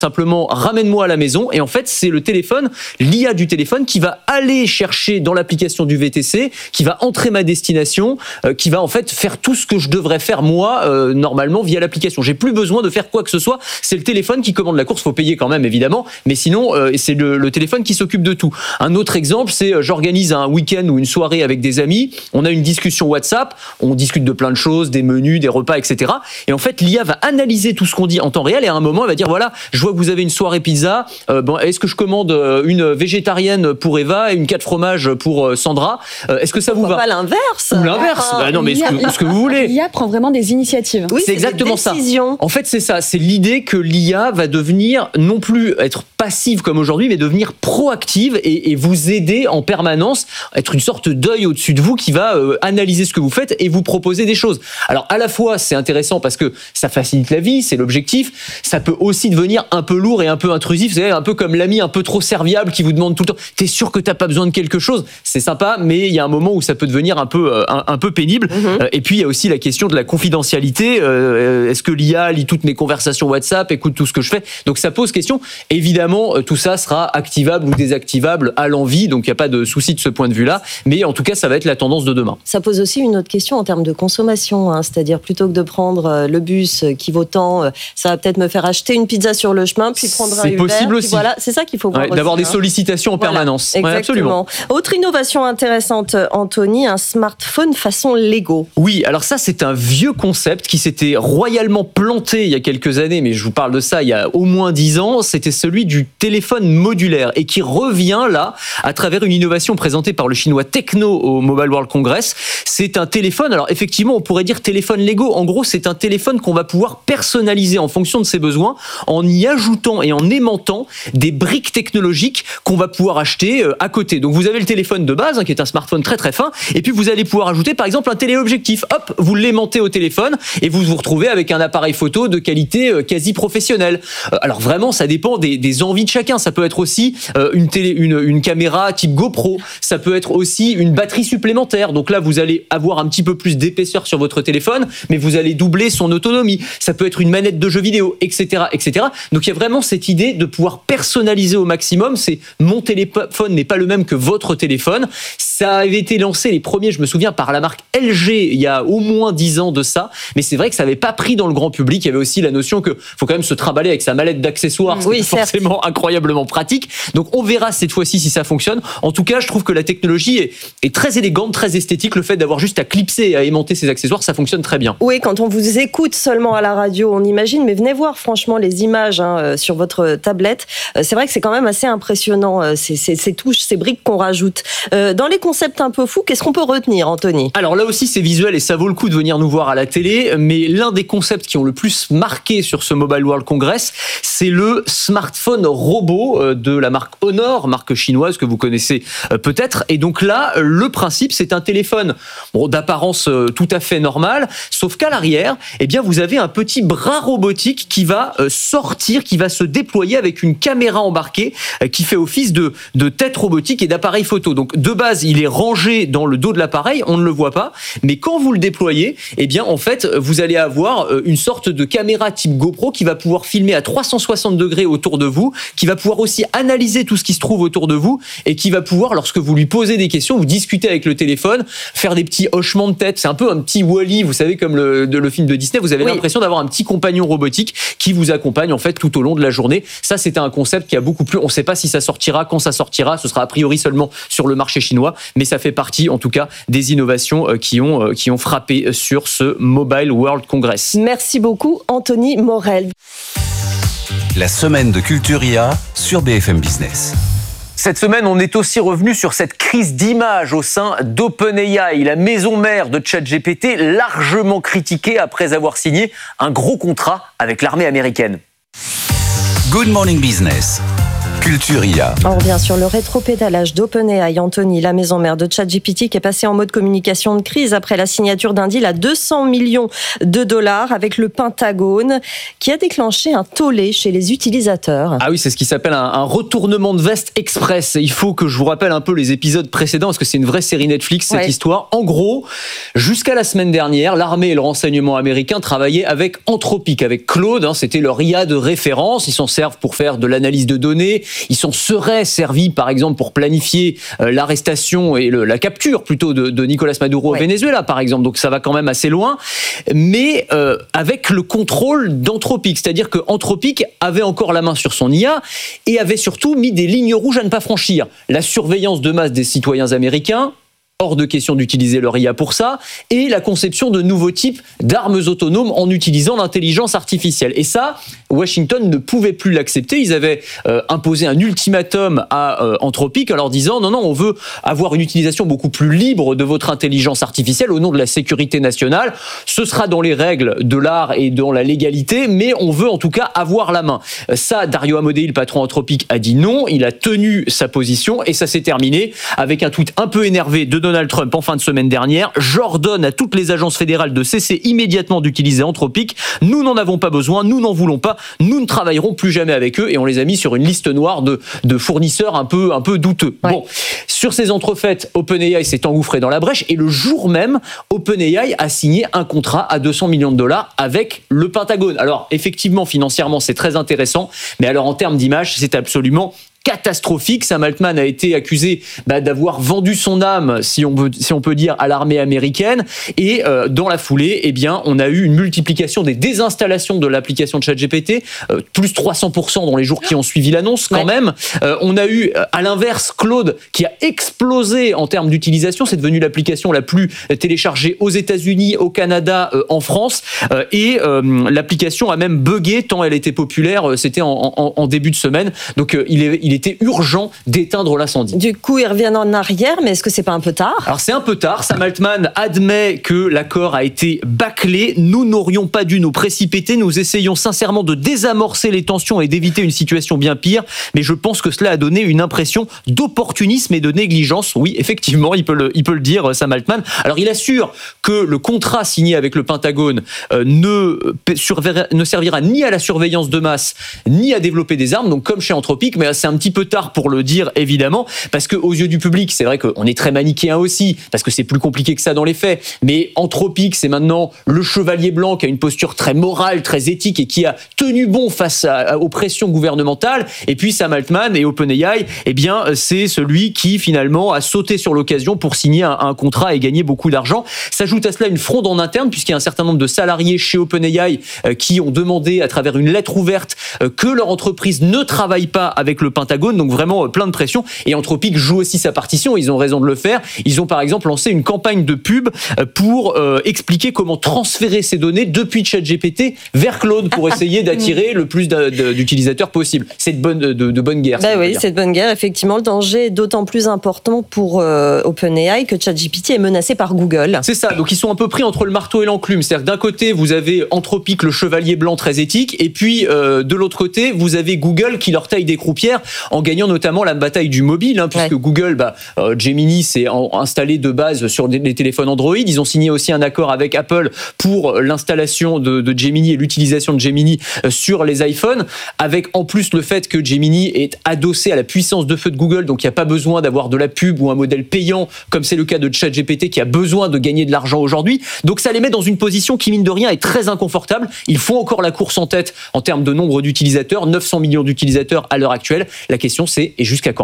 simplement ramène-moi à la maison, et en fait c'est le téléphone, l'IA du téléphone qui va aller chercher dans l'application du VTC, qui va entrer ma destination, qui va en fait faire tout ce que je devrais faire moi normalement via l'application. J'ai plus besoin de faire quoi que ce soit, c'est le téléphone qui commande la course, faut payer quand même évidemment, mais sinon c'est le téléphone qui s'occupe de tout. Un autre exemple, c'est j'organise un week-end ou une soirée avec des amis, on a une discussion WhatsApp, on discute de plein de choses, des menus, des repas, etc. Et en fait l'IA va analyser tout ce qu'on dit en temps réel, et à un moment elle va dire voilà, je vois que vous avez une soirée pizza, est-ce que je commande une végétarienne pour Eva et une 4 fromages pour Sandra, est-ce que ça vous va? Pas l'inverse. Ou l'inverse, non mais ce que vous voulez. L'IA prend vraiment des initiatives. Oui, c'est exactement ça. En fait c'est ça, c'est l'idée que l'IA va devenir non plus être passive comme aujourd'hui, mais devenir proactive et vous aider en permanence, être une sorte d'œil au-dessus de vous qui va analyser ce que vous faites et vous proposer des choses. Alors à la fois c'est intéressant parce que ça facilite la vie, c'est l'objectif, ça peut aussi devenir un peu lourd et un peu intrusif, c'est un peu comme l'ami un peu trop serviable qui vous demande tout le temps « t'es sûr que t'as pas besoin de quelque chose ?» C'est sympa, mais il y a un moment où ça peut devenir un peu pénible. Et puis il y a aussi la question de la confidentialité. Est-ce que l'IA lit toutes mes conversations WhatsApp, écoute tout ce que je fais? Donc ça pose question. Évidemment, tout ça sera activable ou désactivable à l'envie, donc il n'y a pas de souci de ce point de vue-là, mais en tout cas ça va être la tendance de demain. Ça pose aussi une autre question en termes de consommation, c'est-à-dire plutôt que de prendre le bus qui vaut tant, ça va peut-être me faire acheter une pizza sur le chemin, puis prendre un Uber. C'est possible aussi. Voilà, c'est ça qu'il faut voir aussi, d'avoir des sollicitations en permanence. Exactement. Ouais, absolument. Autre innovation intéressante, Anthony, un smartphone façon Lego. Oui, alors ça c'est un vieux concept qui s'était royalement planté il y a quelques années, mais je vous parle de ça il y a au moins 10 ans, c'était celui du téléphone modulaire et qui revient là à travers une innovation présentée par le chinois Tecno au Mobile World Congress. C'est un téléphone, alors effectivement on pourrait dire téléphone Lego, en gros c'est un téléphone qu'on va pouvoir personnaliser en fonction de ses besoins en y ajoutant et en aimantant des briques technologiques qu'on va pouvoir acheter à côté. Donc vous avez le téléphone de base qui est un smartphone très très fin, et puis vous allez pouvoir ajouter par exemple un téléobjectif. Hop, vous l'aimantez au téléphone et vous vous retrouvez avec un appareil photo de qualité quasi professionnelle. Alors vraiment ça dépend des envies de chacun. Ça peut être aussi une caméra type GoPro, ça peut être aussi une batterie supplémentaire. Donc là vous allez avoir un petit peu plus d'épaisseur sur votre téléphone, mais vous allez doubler son autonomie. Ça peut être une manette de jeu vidéo, etc., etc. Donc il y a vraiment cette idée de pouvoir personnaliser au maximum. C'est mon téléphone n'est pas le même que votre téléphone. Ça avait été lancé les premiers, je me souviens, par la marque LG il y a au moins 10 ans de ça, mais c'est vrai que ça n'avait pas pris dans le grand public. Il y avait aussi la notion que faut quand même se trimballer avec sa mallette d'accessoires, c'est forcément incroyablement pratique. Donc on verra cette fois-ci si ça fonctionne. En tout cas, je trouve que la technologie est très élégante, très esthétique. Le fait d'avoir juste à clipser et à aimanter ses accessoires, ça fonctionne très bien. Oui, quand on vous écoute seulement à la radio, on imagine, mais venez voir franchement les images sur votre tablette. C'est vrai que c'est quand même assez impressionnant, ces touches, ces briques qu'on rajoute. Dans les concepts un peu fous, qu'est-ce qu'on peut retenir, Anthony? Alors là aussi, c'est visuel et ça vaut le coup de venir nous voir à la télé, mais l'un des concepts qui ont le plus marqué sur ce Mobile World Congress, c'est le smartphone robot de la marque Honor, marque chinoise que vous connaissez peut-être. Et donc là, le principe, c'est un téléphone d'apparence tout à fait normale, sauf qu'à l'arrière, eh bien, vous avez un petit bras robotique qui va sortir, qui va se déployer avec une caméra embarquée qui fait office de tête robotique et d'appareil photo. Donc de base, il est rangé dans le dos de l'appareil, on ne le voit pas, mais quand vous le déployez, eh bien, en fait, vous allez avoir une sorte de caméra type GoPro qui va pouvoir filmer à 360 degrés autour de vous, qui va pouvoir aussi analyser tout ce qui se trouve autour de vous et qui va pouvoir, lorsque vous lui posez des questions, vous discutez avec le téléphone, faire des petits hochements de tête. C'est un peu un petit Wall-E, vous savez, comme le film de Disney. Vous avez l'impression d'avoir un petit compagnon robotique qui vous accompagne en fait tout au long de la journée. Ça, c'était un concept qui a beaucoup plu. On ne sait pas si ça sortira, quand ça sortira. Ce sera a priori seulement sur le marché chinois, mais ça fait partie, en tout cas, des innovations qui ont frappé sur ce Mobile World Congress. Merci beaucoup, Anthony Morel. La semaine de Culture IA sur BFM Business. Cette semaine, on est aussi revenu sur cette crise d'image au sein d'OpenAI, la maison mère de ChatGPT, largement critiquée après avoir signé un gros contrat avec l'armée américaine. Good Morning Business. Culture IA. On revient sur le rétropédalage d'OpenAI. Anthony, la maison mère de ChatGPT, qui est passée en mode communication de crise après la signature d'un deal à 200 millions de dollars avec le Pentagone, qui a déclenché un tollé chez les utilisateurs. Ah oui, c'est ce qui s'appelle un retournement de veste express. Il faut que je vous rappelle un peu les épisodes précédents, parce que c'est une vraie série Netflix, cette histoire. En gros, jusqu'à la semaine dernière, l'armée et le renseignement américain travaillaient avec Anthropic, avec Claude. C'était leur IA de référence. Ils s'en servent pour faire de l'analyse de données. Ils s'en seraient servis, par exemple, pour planifier l'arrestation et la capture, plutôt, de Nicolas Maduro au Venezuela, par exemple. Donc ça va quand même assez loin. Mais avec le contrôle d'Anthropic. C'est-à-dire que Anthropic avait encore la main sur son IA et avait surtout mis des lignes rouges à ne pas franchir. La surveillance de masse des citoyens américains, hors de question d'utiliser leur IA pour ça, et la conception de nouveaux types d'armes autonomes en utilisant l'intelligence artificielle. Et ça, Washington ne pouvait plus l'accepter. Ils avaient imposé un ultimatum à Anthropic en leur disant « Non, on veut avoir une utilisation beaucoup plus libre de votre intelligence artificielle au nom de la sécurité nationale. Ce sera dans les règles de l'art et dans la légalité, mais on veut en tout cas avoir la main. » Ça, Dario Amodei, le patron Anthropic, a dit non. Il a tenu sa position et ça s'est terminé avec un tweet un peu énervé de Donald Trump en fin de semaine dernière. « J'ordonne à toutes les agences fédérales de cesser immédiatement d'utiliser Anthropic. Nous n'en avons pas besoin, nous n'en voulons pas, nous ne travaillerons plus jamais avec eux. » Et on les a mis sur une liste noire de fournisseurs un peu douteux. Ouais. Bon, sur ces entrefaites, OpenAI s'est engouffré dans la brèche et le jour même, OpenAI a signé un contrat à 200 millions de dollars avec le Pentagone. Alors effectivement, financièrement, c'est très intéressant, mais alors en termes d'image, c'est absolument catastrophique. Sam Altman a été accusé d'avoir vendu son âme, si on peut dire, à l'armée américaine. Et dans la foulée, on a eu une multiplication des désinstallations de l'application de ChatGPT, plus 300% dans les jours qui ont suivi l'annonce quand même. On a eu, à l'inverse, Claude, qui a explosé en termes d'utilisation. C'est devenu l'application la plus téléchargée aux États-Unis, au Canada, en France. Et l'application a même bugué tant elle était populaire. C'était en début de semaine. Donc il était urgent d'éteindre l'incendie. Du coup, ils reviennent en arrière, mais est-ce que c'est pas un peu tard ? Alors c'est un peu tard. Sam Altman admet que l'accord a été bâclé. Nous n'aurions pas dû nous précipiter. Nous essayons sincèrement de désamorcer les tensions et d'éviter une situation bien pire. Mais je pense que cela a donné une impression d'opportunisme et de négligence. Oui, effectivement, il peut le dire, Sam Altman. Alors il assure que le contrat signé avec le Pentagone ne servira ni à la surveillance de masse, ni à développer des armes. Donc comme chez Anthropic, mais c'est un petit peu tard pour le dire, évidemment, parce que aux yeux du public, c'est vrai qu'on est très manichéen aussi, parce que c'est plus compliqué que ça dans les faits. Mais Anthropic, c'est maintenant le chevalier blanc qui a une posture très morale, très éthique et qui a tenu bon face aux pressions gouvernementales. Et puis Sam Altman et OpenAI, c'est celui qui finalement a sauté sur l'occasion pour signer un contrat et gagner beaucoup d'argent. S'ajoute à cela une fronde en interne, puisqu'il y a un certain nombre de salariés chez OpenAI qui ont demandé à travers une lettre ouverte que leur entreprise ne travaille pas avec le Pentagone, donc vraiment plein de pression. Et Anthropic joue aussi sa partition, ils ont raison de le faire. Ils ont par exemple lancé une campagne de pub pour expliquer comment transférer ces données depuis ChatGPT vers Claude pour essayer d'attirer le plus d'utilisateurs possible. C'est de bonne guerre. Oui, c'est de bonne guerre. Effectivement, le danger est d'autant plus important pour OpenAI que ChatGPT est menacé par Google. C'est ça, donc ils sont un peu pris entre le marteau et l'enclume. C'est-à-dire que d'un côté, vous avez Anthropic, le chevalier blanc très éthique, et puis de l'autre côté, vous avez Google qui leur taille des croupières en gagnant notamment la bataille du mobile, puisque Google, Gemini s'est installé de base sur les téléphones Android. Ils ont signé aussi un accord avec Apple pour l'installation de Gemini et l'utilisation de Gemini sur les iPhones, avec en plus le fait que Gemini est adossé à la puissance de feu de Google, donc il n'y a pas besoin d'avoir de la pub ou un modèle payant, comme c'est le cas de ChatGPT qui a besoin de gagner de l'argent aujourd'hui. Donc ça les met dans une position qui, mine de rien, est très inconfortable. Ils font encore la course en tête en termes de nombre d'utilisateurs, 900 millions d'utilisateurs à l'heure actuelle. La question c'est, et jusqu'à quand ?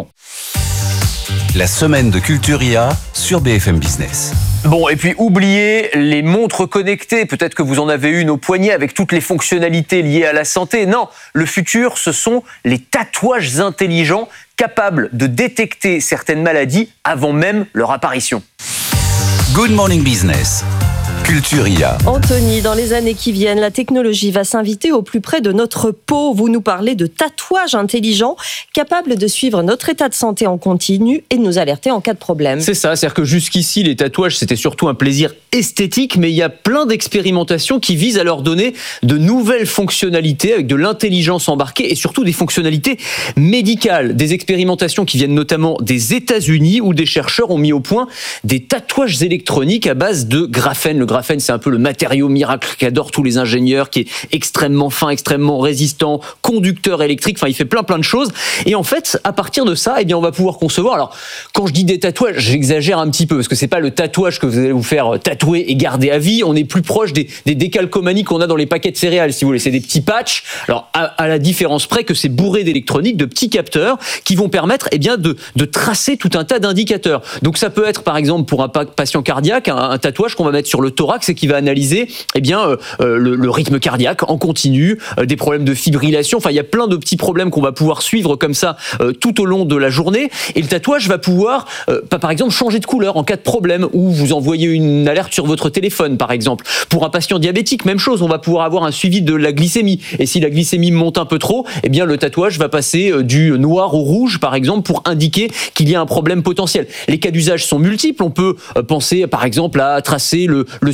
La semaine de Culture IA sur BFM Business. Bon, et puis oubliez les montres connectées. Peut-être que vous en avez une au poignet avec toutes les fonctionnalités liées à la santé. Non, le futur, ce sont les tatouages intelligents capables de détecter certaines maladies avant même leur apparition. Good Morning Business. Culture IA. Anthony, dans les années qui viennent, la technologie va s'inviter au plus près de notre peau. Vous nous parlez de tatouages intelligents capables de suivre notre état de santé en continu et de nous alerter en cas de problème. C'est ça, c'est-à-dire que jusqu'ici, les tatouages, c'était surtout un plaisir esthétique, mais il y a plein d'expérimentations qui visent à leur donner de nouvelles fonctionnalités avec de l'intelligence embarquée et surtout des fonctionnalités médicales. Des expérimentations qui viennent notamment des États-Unis où des chercheurs ont mis au point des tatouages électroniques à base de graphène. Le graphène, c'est un peu le matériau miracle qu'adorent tous les ingénieurs, qui est extrêmement fin, extrêmement résistant, conducteur électrique, enfin il fait plein de choses. Et en fait, à partir de ça, eh bien on va pouvoir concevoir. Alors, quand je dis des tatouages, j'exagère un petit peu parce que c'est pas le tatouage que vous allez vous faire tatouer et garder à vie. On est plus proche des décalcomanies qu'on a dans les paquets de céréales, si vous voulez. C'est des petits patchs. Alors, à la différence près que c'est bourré d'électronique, de petits capteurs qui vont permettre, eh bien, de tracer tout un tas d'indicateurs. Donc, ça peut être, par exemple, pour un patient cardiaque, un tatouage qu'on va mettre sur le thorax et qui va analyser, eh bien, le rythme cardiaque en continu, des problèmes de fibrillation. Enfin, il y a plein de petits problèmes qu'on va pouvoir suivre comme ça tout au long de la journée. Et le tatouage va pouvoir, par exemple, changer de couleur en cas de problème ou vous envoyer une alerte sur votre téléphone, par exemple. Pour un patient diabétique, même chose, on va pouvoir avoir un suivi de la glycémie. Et si la glycémie monte un peu trop, eh bien, le tatouage va passer du noir au rouge, par exemple, pour indiquer qu'il y a un problème potentiel. Les cas d'usage sont multiples. On peut penser, par exemple, à tracer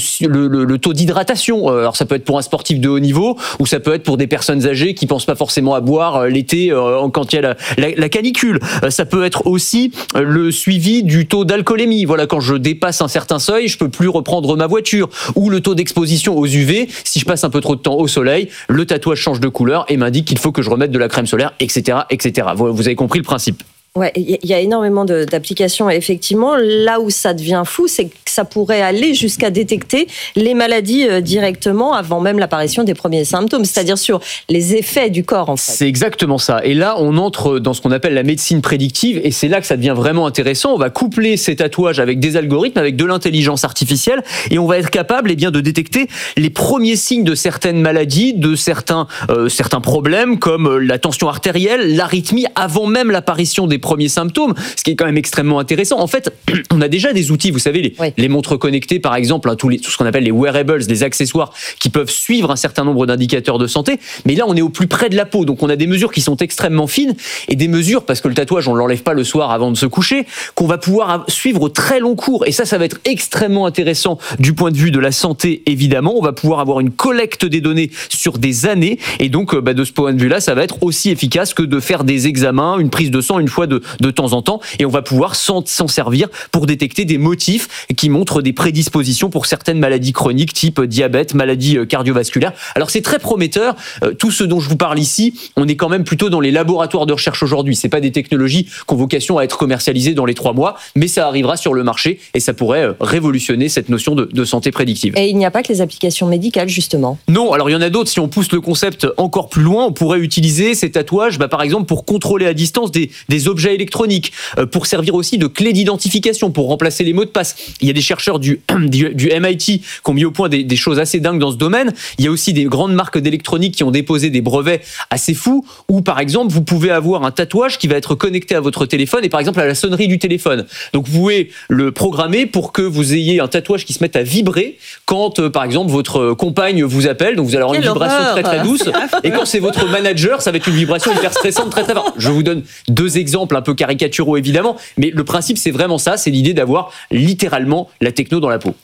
le taux d'hydratation. Alors, ça peut être pour un sportif de haut niveau ou ça peut être pour des personnes âgées qui pensent pas forcément à boire l'été quand il y a la canicule. Ça peut être aussi le suivi du taux d'alcoolémie. Voilà, quand je dépasse un certain seuil, je peux plus reprendre ma voiture. Ou le taux d'exposition aux UV. Si je passe un peu trop de temps au soleil, le tatouage change de couleur et m'indique qu'il faut que je remette de la crème solaire, etc., etc. Vous avez compris le principe. Ouais, il y a énormément d'applications. Et effectivement, là où ça devient fou, c'est que ça pourrait aller jusqu'à détecter les maladies directement avant même l'apparition des premiers symptômes, c'est-à-dire sur les effets du corps, en fait. C'est exactement ça. Et là, on entre dans ce qu'on appelle la médecine prédictive, et c'est là que ça devient vraiment intéressant. On va coupler ces tatouages avec des algorithmes, avec de l'intelligence artificielle, et on va être capable, eh bien, de détecter les premiers signes de certaines maladies, de certains problèmes, comme la tension artérielle, l'arythmie, avant même l'apparition des premiers symptômes, ce qui est quand même extrêmement intéressant. En fait, on a déjà des outils, vous savez, les montres connectées, par exemple, hein, tout ce qu'on appelle les wearables, les accessoires qui peuvent suivre un certain nombre d'indicateurs de santé. Mais là, on est au plus près de la peau. Donc, on a des mesures qui sont extrêmement fines et des mesures, parce que le tatouage, on ne l'enlève pas le soir avant de se coucher, qu'on va pouvoir suivre au très long cours. Et ça va être extrêmement intéressant du point de vue de la santé, évidemment. On va pouvoir avoir une collecte des données sur des années. Et donc, de ce point de vue-là, ça va être aussi efficace que de faire des examens, une prise de sang une fois de temps en temps, et on va pouvoir s'en servir pour détecter des motifs qui montrent des prédispositions pour certaines maladies chroniques type diabète, maladies cardiovasculaires. Alors c'est très prometteur. Tout ce dont je vous parle ici, on est quand même plutôt dans les laboratoires de recherche aujourd'hui. C'est pas des technologies qui ont vocation à être commercialisées dans les 3 mois, mais ça arrivera sur le marché et ça pourrait révolutionner cette notion de santé prédictive. Et il n'y a pas que les applications médicales, justement. Non, alors il y en a d'autres. Si on pousse le concept encore plus loin, on pourrait utiliser ces tatouages, par exemple, pour contrôler à distance des objets électroniques, pour servir aussi de clé d'identification, pour remplacer les mots de passe. Il y a des chercheurs du MIT qui ont mis au point des choses assez dingues dans ce domaine. Il y a aussi des grandes marques d'électronique qui ont déposé des brevets assez fous, où par exemple, vous pouvez avoir un tatouage qui va être connecté à votre téléphone et par exemple à la sonnerie du téléphone. Donc vous pouvez le programmer pour que vous ayez un tatouage qui se mette à vibrer quand, par exemple, votre compagne vous appelle. Donc vous allez avoir une vibration très très douce. Et quand c'est votre manager, ça va être une vibration hyper stressante, très très forte. Je vous donne 2 exemples un peu caricaturaux évidemment, mais le principe c'est vraiment ça, c'est l'idée d'avoir littéralement la techno dans la peau.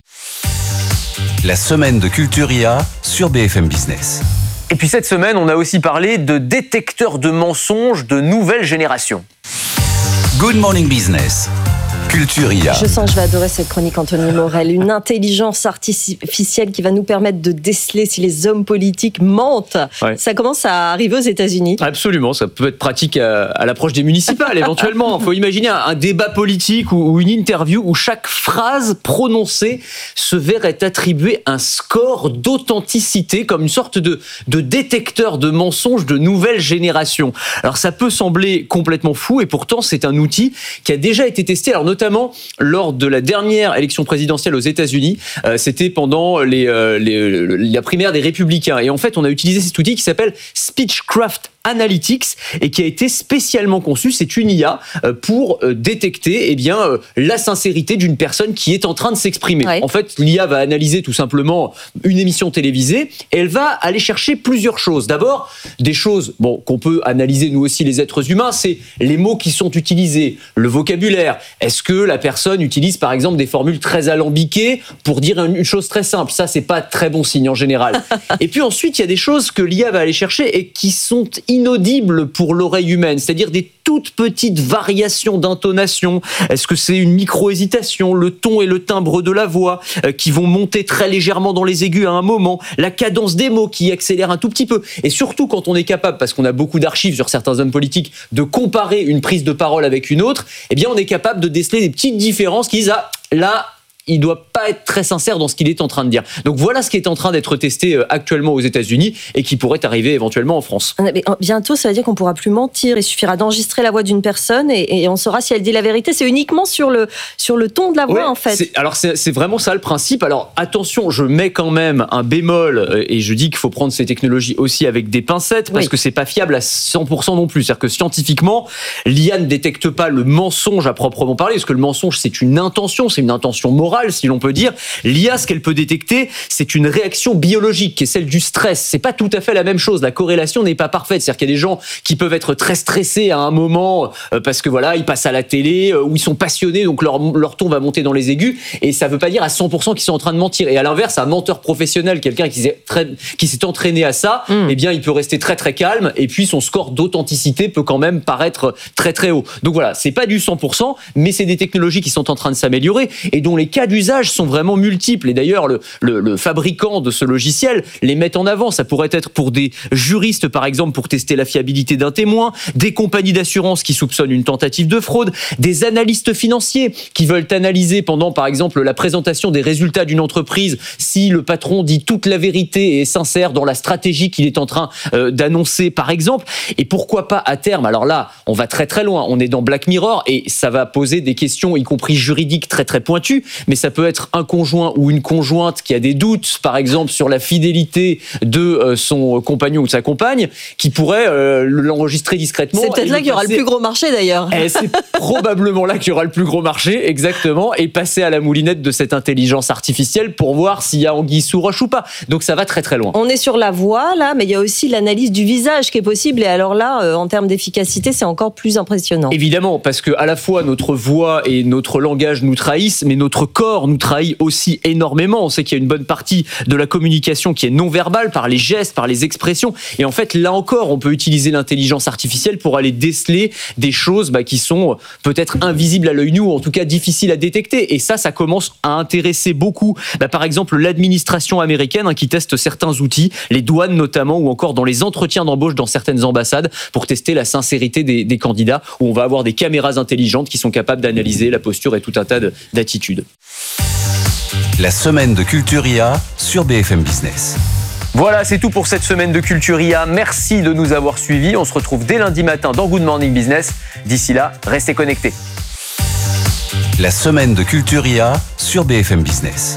La semaine de Culture IA sur BFM Business. Et puis cette semaine, on a aussi parlé de détecteurs de mensonges de nouvelle génération. Good Morning Business. Culture IA. Je sens que je vais adorer cette chronique, Anthony Morel. Une intelligence artificielle qui va nous permettre de déceler si les hommes politiques mentent. Ouais. Ça commence à arriver aux États-Unis. Absolument, ça peut être pratique à l'approche des municipales, éventuellement. Il faut imaginer un débat politique ou une interview où chaque phrase prononcée se verrait attribuer un score d'authenticité, comme une sorte de détecteur de mensonges de nouvelle génération. Alors ça peut sembler complètement fou et pourtant c'est un outil qui a déjà été testé, alors notamment notamment lors de la dernière élection présidentielle aux États-Unis. C'était pendant la primaire des Républicains. Et en fait, on a utilisé cet outil qui s'appelle Speechcraft Analytics et qui a été spécialement conçu, c'est une IA pour détecter la sincérité d'une personne qui est en train de s'exprimer. Ouais. En fait, l'IA va analyser tout simplement une émission télévisée et elle va aller chercher plusieurs choses. D'abord, des choses qu'on peut analyser nous aussi les êtres humains, c'est les mots qui sont utilisés, le vocabulaire. Est-ce que la personne utilise par exemple des formules très alambiquées pour dire une chose très simple? Ça, c'est pas très bon signe en général. Et puis ensuite, il y a des choses que l'IA va aller chercher et qui sont inaudibles pour l'oreille humaine, c'est-à-dire des toutes petites variations d'intonation. Est-ce que c'est une micro-hésitation, le ton et le timbre de la voix qui vont monter très légèrement dans les aigus à un moment, la cadence des mots qui accélère un tout petit peu. Et surtout quand on est capable, parce qu'on a beaucoup d'archives sur certains hommes politiques, de comparer une prise de parole avec une autre, on est capable de déceler des petites différences qui disent là, il doit pas être très sincère dans ce qu'il est en train de dire. Donc voilà ce qui est en train d'être testé actuellement aux États-Unis et qui pourrait arriver éventuellement en France. Mais bientôt, ça veut dire qu'on pourra plus mentir. Il suffira d'enregistrer la voix d'une personne et on saura si elle dit la vérité. C'est uniquement sur le ton de la voix, en fait. C'est vraiment ça le principe. Alors attention, je mets quand même un bémol et je dis qu'il faut prendre ces technologies aussi avec des pincettes parce que c'est pas fiable à 100% non plus. C'est-à-dire que scientifiquement, l'IA ne détecte pas le mensonge à proprement parler parce que le mensonge, c'est une intention morale, si l'on peut dire. L'IA, ce qu'elle peut détecter, c'est une réaction biologique qui est celle du stress. C'est pas tout à fait la même chose. La corrélation n'est pas parfaite. C'est-à-dire qu'il y a des gens qui peuvent être très stressés à un moment parce que ils passent à la télé ou ils sont passionnés, donc leur ton va monter dans les aigus et ça veut pas dire à 100% qu'ils sont en train de mentir. Et à l'inverse, un menteur professionnel, quelqu'un qui s'est entraîné à ça, il peut rester très très calme et puis son score d'authenticité peut quand même paraître très très haut. Donc voilà, c'est pas du 100%, mais c'est des technologies qui sont en train de s'améliorer et dont les cas d'usage sont vraiment multiples. Et d'ailleurs, le fabricant de ce logiciel les met en avant. Ça pourrait être pour des juristes, par exemple, pour tester la fiabilité d'un témoin, des compagnies d'assurance qui soupçonnent une tentative de fraude, des analystes financiers qui veulent analyser pendant, par exemple, la présentation des résultats d'une entreprise si le patron dit toute la vérité et est sincère dans la stratégie qu'il est en train d'annoncer, par exemple. Et pourquoi pas à terme, alors là, on va très très loin, on est dans Black Mirror et ça va poser des questions, y compris juridiques, très très pointues, mais ça peut être un conjoint ou une conjointe qui a des doutes, par exemple, sur la fidélité de son compagnon ou de sa compagne, qui pourrait l'enregistrer discrètement. C'est peut-être là qu'il y aura le plus gros marché, d'ailleurs. C'est probablement là qu'il y aura le plus gros marché, exactement, et passer à la moulinette de cette intelligence artificielle pour voir s'il y a anguille sous roche ou pas. Donc ça va très très loin. On est sur la voix, là, mais il y a aussi l'analyse du visage qui est possible, et alors là, en termes d'efficacité, c'est encore plus impressionnant. Évidemment, parce que à la fois notre voix et notre langage nous trahissent, mais notre corps nous trahit aussi énormément. On sait qu'il y a une bonne partie de la communication qui est non verbale, par les gestes, par les expressions. Et en fait, là encore, on peut utiliser l'intelligence artificielle pour aller déceler des choses qui sont peut-être invisibles à l'œil nu ou en tout cas difficiles à détecter. Et ça commence à intéresser beaucoup, par exemple, l'administration américaine qui teste certains outils, les douanes notamment, ou encore dans les entretiens d'embauche dans certaines ambassades pour tester la sincérité des candidats, où on va avoir des caméras intelligentes qui sont capables d'analyser la posture et tout un tas d'attitudes. La semaine de Culture IA sur BFM Business. Voilà, c'est tout pour cette semaine de Culture IA. Merci de nous avoir suivis. On se retrouve dès lundi matin dans Good Morning Business. D'ici là, restez connectés. La semaine de Culture IA sur BFM Business.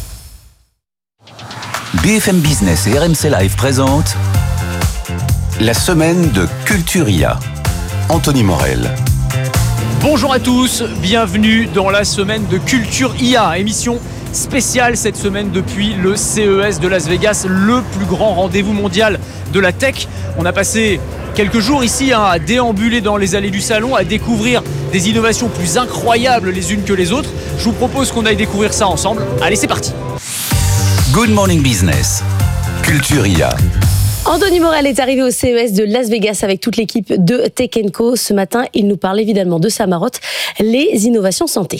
BFM Business et RMC Live présentent la semaine de Culture IA. Anthony Morel. Bonjour à tous, bienvenue dans la semaine de Culture IA, émission spéciale cette semaine depuis le CES de Las Vegas, le plus grand rendez-vous mondial de la tech. On a passé quelques jours ici à déambuler dans les allées du salon, à découvrir des innovations plus incroyables les unes que les autres. Je vous propose qu'on aille découvrir ça ensemble. Allez, c'est parti. Good Morning Business, Culture IA. Anthony Morel est arrivé au CES de Las Vegas avec toute l'équipe de Tech & Co. Ce matin, il nous parle évidemment de sa marotte, les innovations santé.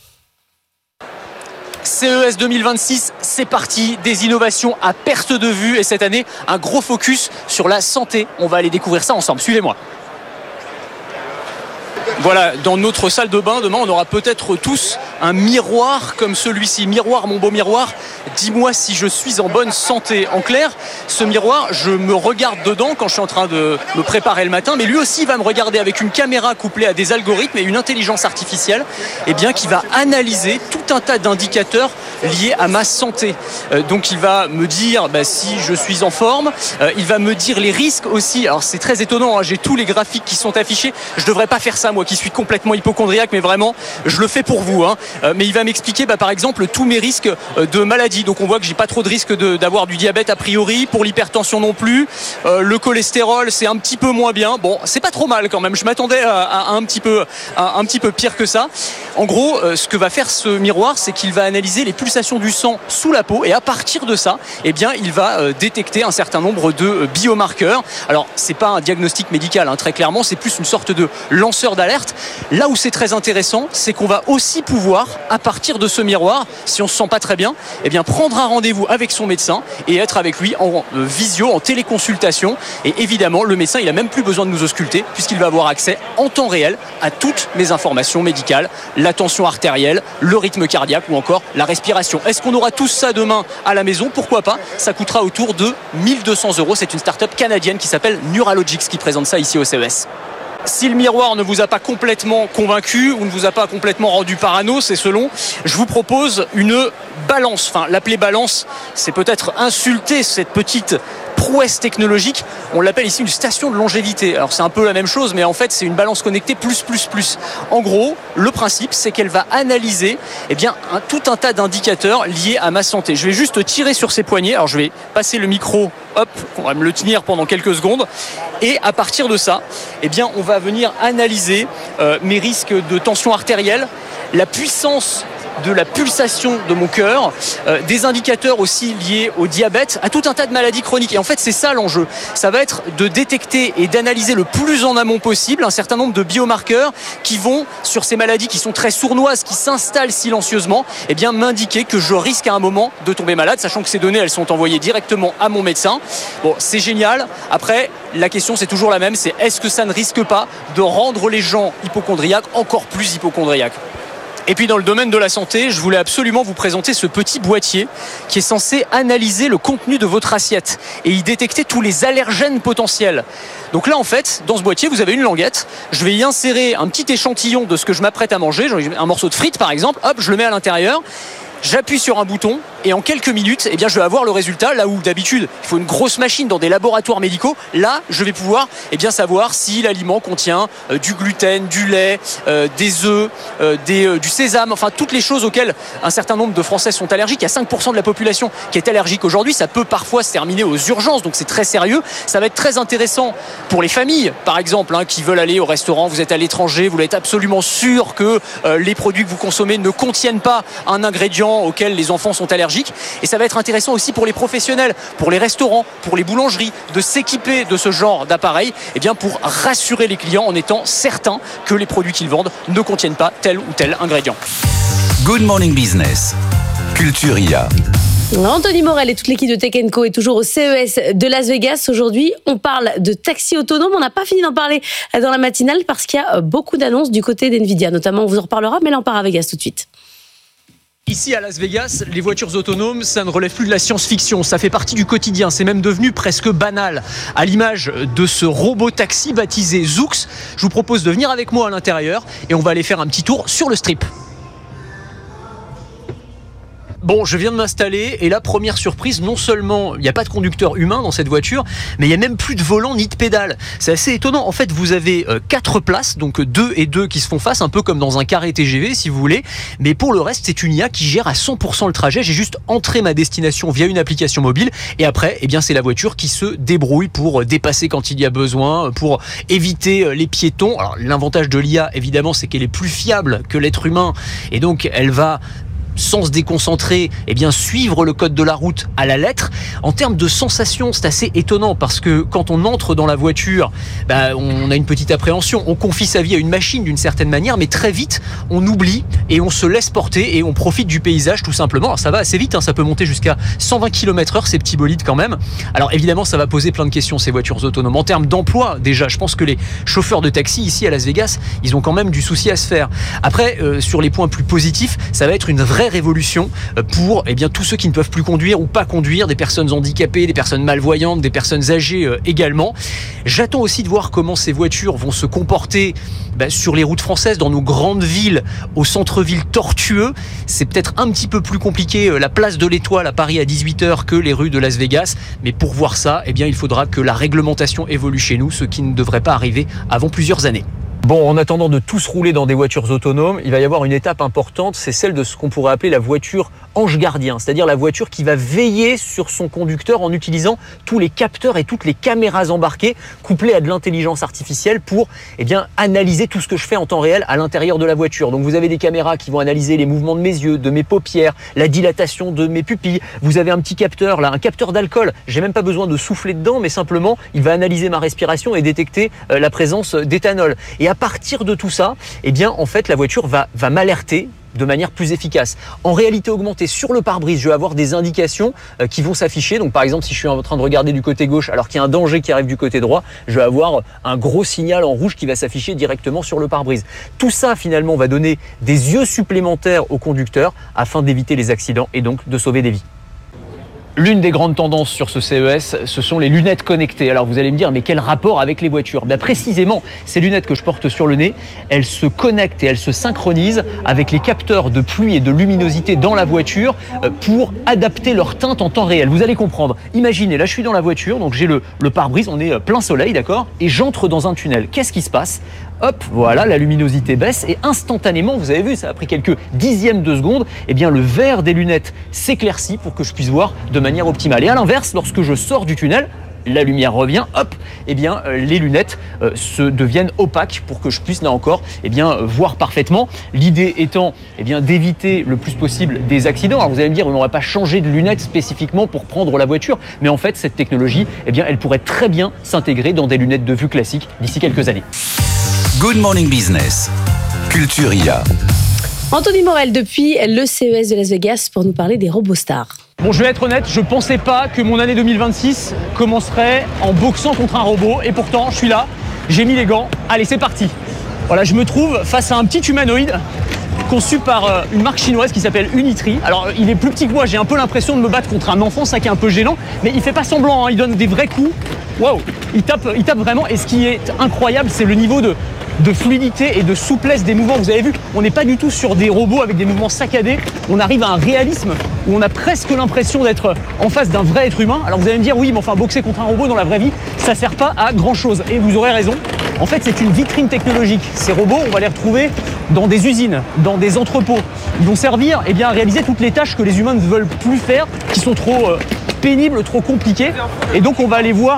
CES 2026, c'est parti, des innovations à perte de vue et cette année, un gros focus sur la santé. On va aller découvrir ça ensemble, suivez-moi. Voilà, dans notre salle de bain, demain, on aura peut-être tous un miroir comme celui-ci. Miroir, mon beau miroir, dis-moi si je suis en bonne santé. En clair, ce miroir, je me regarde dedans quand je suis en train de me préparer le matin, mais lui aussi va me regarder avec une caméra couplée à des algorithmes et une intelligence artificielle, qui va analyser tout un tas d'indicateurs liés à ma santé. Donc il va me dire si je suis en forme, il va me dire les risques aussi. Alors c'est très étonnant, j'ai tous les graphiques qui sont affichés. Je devrais pas faire ça, moi qui suis complètement hypocondriaque, mais vraiment, je le fais pour vous. Mais il va m'expliquer par exemple tous mes risques de maladie. Donc on voit que j'ai pas trop de risque d'avoir du diabète a priori, pour l'hypertension non plus. Le cholestérol, c'est un petit peu moins bien. Bon, c'est pas trop mal quand même. Je m'attendais à un petit peu pire que ça. En gros, ce que va faire ce miroir, c'est qu'il va analyser les pulsations du sang sous la peau, et à partir de ça, il va détecter un certain nombre de biomarqueurs. Alors, c'est pas un diagnostic médical, très clairement, c'est plus une sorte de lanceur d'alerte. Là où c'est très intéressant, c'est qu'on va aussi pouvoir, à partir de ce miroir, si on se sent pas très bien, prendre un rendez-vous avec son médecin et être avec lui en visio, en téléconsultation. Et évidemment, le médecin, il a même plus besoin de nous ausculter, puisqu'il va avoir accès en temps réel à toutes mes informations médicales, la tension artérielle, le rythme cardiaque ou encore la respiration. Est-ce qu'on aura tout ça demain à la maison? Pourquoi pas? Ça coûtera autour de 1 200 €. C'est une start-up canadienne qui s'appelle Neuralogix qui présente ça ici au CES. Si le miroir ne vous a pas complètement convaincu ou ne vous a pas complètement rendu parano, c'est selon, je vous propose une balance. Enfin, l'appeler balance, c'est peut-être insulter cette petite prouesse technologique. On l'appelle ici une station de longévité. Alors c'est un peu la même chose, mais en fait c'est une balance connectée plus. En gros, le principe, c'est qu'elle va analyser tout un tas d'indicateurs liés à ma santé. Je vais juste tirer sur ces poignets. Alors je vais passer le micro, on va me le tenir pendant quelques secondes. Et à partir de ça, on va venir analyser mes risques de tension artérielle, la puissance de la pulsation de mon cœur, des indicateurs aussi liés au diabète, à tout un tas de maladies chroniques. Et en fait, c'est ça l'enjeu. Ça va être de détecter et d'analyser le plus en amont possible un certain nombre de biomarqueurs qui vont, sur ces maladies qui sont très sournoises, qui s'installent silencieusement, m'indiquer que je risque à un moment de tomber malade, sachant que ces données, elles sont envoyées directement à mon médecin. Bon, c'est génial. Après, la question, c'est toujours la même, c'est est-ce que ça ne risque pas de rendre les gens hypocondriaques encore plus hypocondriaques? Et puis dans le domaine de la santé, je voulais absolument vous présenter ce petit boîtier qui est censé analyser le contenu de votre assiette et y détecter tous les allergènes potentiels. Donc là en fait, dans ce boîtier, vous avez une languette. Je vais y insérer un petit échantillon de ce que je m'apprête à manger, un morceau de frites par exemple. Hop, je le mets à l'intérieur. J'appuie sur un bouton et en quelques minutes, je vais avoir le résultat. Là où d'habitude, il faut une grosse machine dans des laboratoires médicaux, là, je vais pouvoir savoir si l'aliment contient du gluten, du lait, des œufs, du sésame, enfin toutes les choses auxquelles un certain nombre de Français sont allergiques. Il y a 5% de la population qui est allergique aujourd'hui. Ça peut parfois se terminer aux urgences, donc c'est très sérieux. Ça va être très intéressant pour les familles, par exemple, qui veulent aller au restaurant. Vous êtes à l'étranger, vous voulez être absolument sûr que les produits que vous consommez ne contiennent pas un ingrédient auxquels les enfants sont allergiques. Et ça va être intéressant aussi pour les professionnels, pour les restaurants, pour les boulangeries, de s'équiper de ce genre d'appareil pour rassurer les clients en étant certains que les produits qu'ils vendent ne contiennent pas tel ou tel ingrédient. Good Morning Business, Culture IA. Anthony Morel et toute l'équipe de Tech & Co est toujours au CES de Las Vegas. Aujourd'hui, on parle de taxi autonome. On n'a pas fini d'en parler dans la matinale parce qu'il y a beaucoup d'annonces du côté d'NVIDIA. Notamment, on vous en reparlera, mais là, on part à Vegas tout de suite. Ici à Las Vegas, les voitures autonomes, ça ne relève plus de la science-fiction, ça fait partie du quotidien, c'est même devenu presque banal. À l'image de ce robot taxi baptisé Zoox, je vous propose de venir avec moi à l'intérieur et on va aller faire un petit tour sur le strip. Bon, je viens de m'installer et la première surprise, non seulement il n'y a pas de conducteur humain dans cette voiture, mais il n'y a même plus de volant ni de pédale. C'est assez étonnant. En fait, vous avez 4 places, donc 2 et 2 qui se font face, un peu comme dans un carré TGV si vous voulez. Mais pour le reste, c'est une IA qui gère à 100% le trajet. J'ai juste entré ma destination via une application mobile et après, c'est la voiture qui se débrouille pour dépasser quand il y a besoin, pour éviter les piétons. Alors, l'avantage de l'IA, évidemment, c'est qu'elle est plus fiable que l'être humain et donc elle va sans se déconcentrer, suivre le code de la route à la lettre. En termes de sensations, c'est assez étonnant parce que quand on entre dans la voiture, on a une petite appréhension. On confie sa vie à une machine d'une certaine manière, mais très vite, on oublie et on se laisse porter et on profite du paysage tout simplement. Alors ça va assez vite, ça peut monter jusqu'à 120 km/h, ces petits bolides quand même. Alors évidemment, ça va poser plein de questions, ces voitures autonomes. En termes d'emploi, déjà, je pense que les chauffeurs de taxi ici à Las Vegas, ils ont quand même du souci à se faire. Après, sur les points plus positifs, ça va être une vraie révolution pour tous ceux qui ne peuvent plus conduire ou pas conduire, des personnes handicapées, des personnes malvoyantes, des personnes âgées également. J'attends aussi de voir comment ces voitures vont se comporter sur les routes françaises, dans nos grandes villes, au centre-ville tortueux. C'est peut-être un petit peu plus compliqué, la place de l'Étoile à Paris à 18h que les rues de Las Vegas. Mais pour voir ça, il faudra que la réglementation évolue chez nous, ce qui ne devrait pas arriver avant plusieurs années. Bon, en attendant de tous rouler dans des voitures autonomes, il va y avoir une étape importante, c'est celle de ce qu'on pourrait appeler la voiture ange gardien, c'est-à-dire la voiture qui va veiller sur son conducteur en utilisant tous les capteurs et toutes les caméras embarquées couplées à de l'intelligence artificielle pour analyser tout ce que je fais en temps réel à l'intérieur de la voiture. Donc vous avez des caméras qui vont analyser les mouvements de mes yeux, de mes paupières, la dilatation de mes pupilles. Vous avez un petit capteur là, un capteur d'alcool. J'ai même pas besoin de souffler dedans, mais simplement il va analyser ma respiration et détecter la présence d'éthanol. Et à partir de tout ça, la voiture va m'alerter de manière plus efficace. En réalité augmentée, sur le pare-brise, je vais avoir des indications qui vont s'afficher. Donc par exemple, si je suis en train de regarder du côté gauche alors qu'il y a un danger qui arrive du côté droit, je vais avoir un gros signal en rouge qui va s'afficher directement sur le pare-brise. Tout ça finalement va donner des yeux supplémentaires au conducteur afin d'éviter les accidents et donc de sauver des vies. L'une des grandes tendances sur ce CES, ce sont les lunettes connectées. Alors vous allez me dire, mais quel rapport avec les voitures ? Précisément, ces lunettes que je porte sur le nez, elles se connectent et elles se synchronisent avec les capteurs de pluie et de luminosité dans la voiture pour adapter leur teinte en temps réel. Vous allez comprendre. Imaginez, là je suis dans la voiture, donc j'ai le pare-brise, on est plein soleil, d'accord ? Et j'entre dans un tunnel. Qu'est-ce qui se passe ? Hop, voilà, la luminosité baisse et instantanément, vous avez vu, ça a pris quelques dixièmes de seconde, le verre des lunettes s'éclaircit pour que je puisse voir de manière optimale. Et à l'inverse, lorsque je sors du tunnel, la lumière revient, hop, les lunettes se deviennent opaques pour que je puisse là encore voir parfaitement. L'idée étant d'éviter le plus possible des accidents. Alors vous allez me dire, on n'aurait pas changé de lunettes spécifiquement pour prendre la voiture, mais en fait cette technologie, elle pourrait très bien s'intégrer dans des lunettes de vue classiques d'ici quelques années. Good Morning Business, Culture IA. Anthony Morel depuis le CES de Las Vegas pour nous parler des robots stars. Bon, je vais être honnête, je pensais pas que mon année 2026 commencerait en boxant contre un robot et pourtant je suis là, j'ai mis les gants, allez c'est parti. Voilà, je me trouve face à un petit humanoïde conçu par une marque chinoise qui s'appelle Unitree. Alors il est plus petit que moi, j'ai un peu l'impression de me battre contre un enfant, ça qui est un peu gênant, mais il fait pas semblant, il donne des vrais coups. Waouh, il tape vraiment et ce qui est incroyable, c'est le niveau de fluidité et de souplesse des mouvements. Vous avez vu, on n'est pas du tout sur des robots avec des mouvements saccadés. On arrive à un réalisme où on a presque l'impression d'être en face d'un vrai être humain. Alors vous allez me dire, oui, mais enfin, boxer contre un robot dans la vraie vie, ça sert pas à grand chose. Et vous aurez raison. En fait, c'est une vitrine technologique. Ces robots, on va les retrouver dans des usines, dans des entrepôts. Ils vont servir à réaliser toutes les tâches que les humains ne veulent plus faire, qui sont trop pénibles, trop compliquées. Et donc, on va aller voir.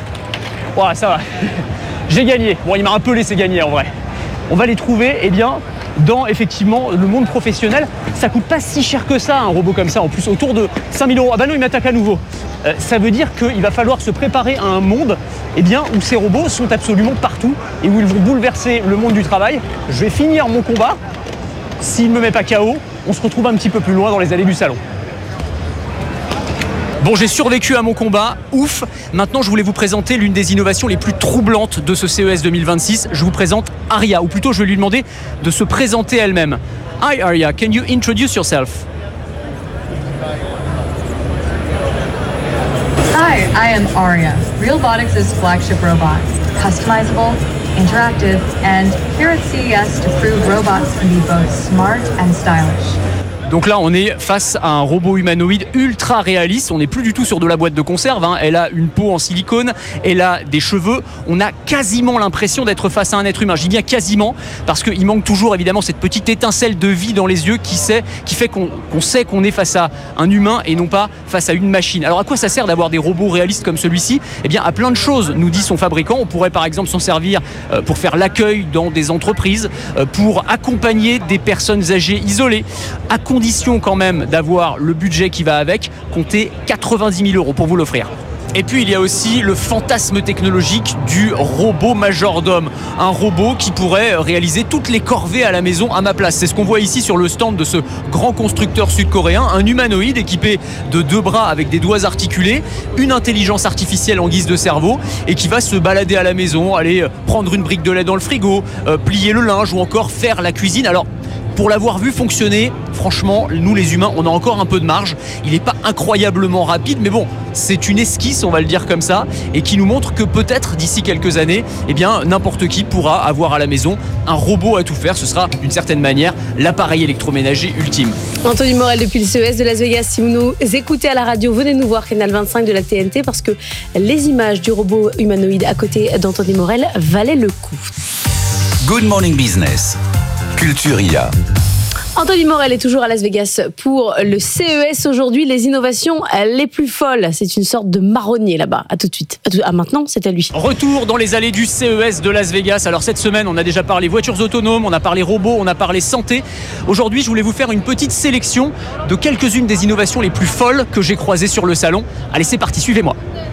Voilà, ça va. J'ai gagné. Bon, il m'a un peu laissé gagner en vrai. On va les trouver dans effectivement le monde professionnel. Ça coûte pas si cher que ça un robot comme ça, en plus autour de 5 000 €. Ah bah non, il m'attaque à nouveau. Ça veut dire qu'il va falloir se préparer à un monde où ces robots sont absolument partout et où ils vont bouleverser le monde du travail. Je vais finir mon combat. S'il ne me met pas KO, on se retrouve un petit peu plus loin dans les allées du salon. Bon, j'ai survécu à mon combat, ouf. Maintenant, je voulais vous présenter l'une des innovations les plus troublantes de ce CES 2026. Je vous présente Aria, ou plutôt je vais lui demander de se présenter elle-même. Hi Aria, can you introduce yourself? Hi, I am Aria, Realbotix' flagship robot. Customizable, interactive, and here at CES to prove robots can be both smart and stylish. Donc là, on est face à un robot humanoïde ultra réaliste. On n'est plus du tout sur de la boîte de conserve. Elle a une peau en silicone, elle a des cheveux. On a quasiment l'impression d'être face à un être humain. Je dis bien quasiment parce qu'il manque toujours évidemment cette petite étincelle de vie dans les yeux qui fait qu'on sait qu'on est face à un humain et non pas face à une machine. Alors à quoi ça sert d'avoir des robots réalistes comme celui-ci ? Eh bien à plein de choses, nous dit son fabricant. On pourrait par exemple s'en servir pour faire l'accueil dans des entreprises, pour accompagner des personnes âgées isolées, accompagner condition quand même d'avoir le budget qui va avec, comptez 90 000 € pour vous l'offrir. Et puis il y a aussi le fantasme technologique du robot majordome. Un robot qui pourrait réaliser toutes les corvées à la maison à ma place. C'est ce qu'on voit ici sur le stand de ce grand constructeur sud-coréen. Un humanoïde équipé de 2 bras avec des doigts articulés, une intelligence artificielle en guise de cerveau et qui va se balader à la maison, aller prendre une brique de lait dans le frigo, plier le linge ou encore faire la cuisine. Alors, pour l'avoir vu fonctionner, franchement, nous les humains, on a encore un peu de marge. Il n'est pas incroyablement rapide, mais bon, c'est une esquisse, on va le dire comme ça, et qui nous montre que peut-être d'ici quelques années, eh bien, n'importe qui pourra avoir à la maison un robot à tout faire. Ce sera d'une certaine manière l'appareil électroménager ultime. Anthony Morel depuis le CES de Las Vegas. Si vous nous écoutez à la radio, venez nous voir, canal 25 de la TNT, parce que les images du robot humanoïde à côté d'Anthony Morel valaient le coup. Good Morning Business. Culture IA. Anthony Morel est toujours à Las Vegas pour le CES aujourd'hui. Les innovations les plus folles. C'est une sorte de marronnier là-bas. À tout de suite. Maintenant, c'est à lui. Retour dans les allées du CES de Las Vegas. Alors cette semaine, on a déjà parlé voitures autonomes, on a parlé robots, on a parlé santé. Aujourd'hui, je voulais vous faire une petite sélection de quelques-unes des innovations les plus folles que j'ai croisées sur le salon. Allez, c'est parti, suivez-moi.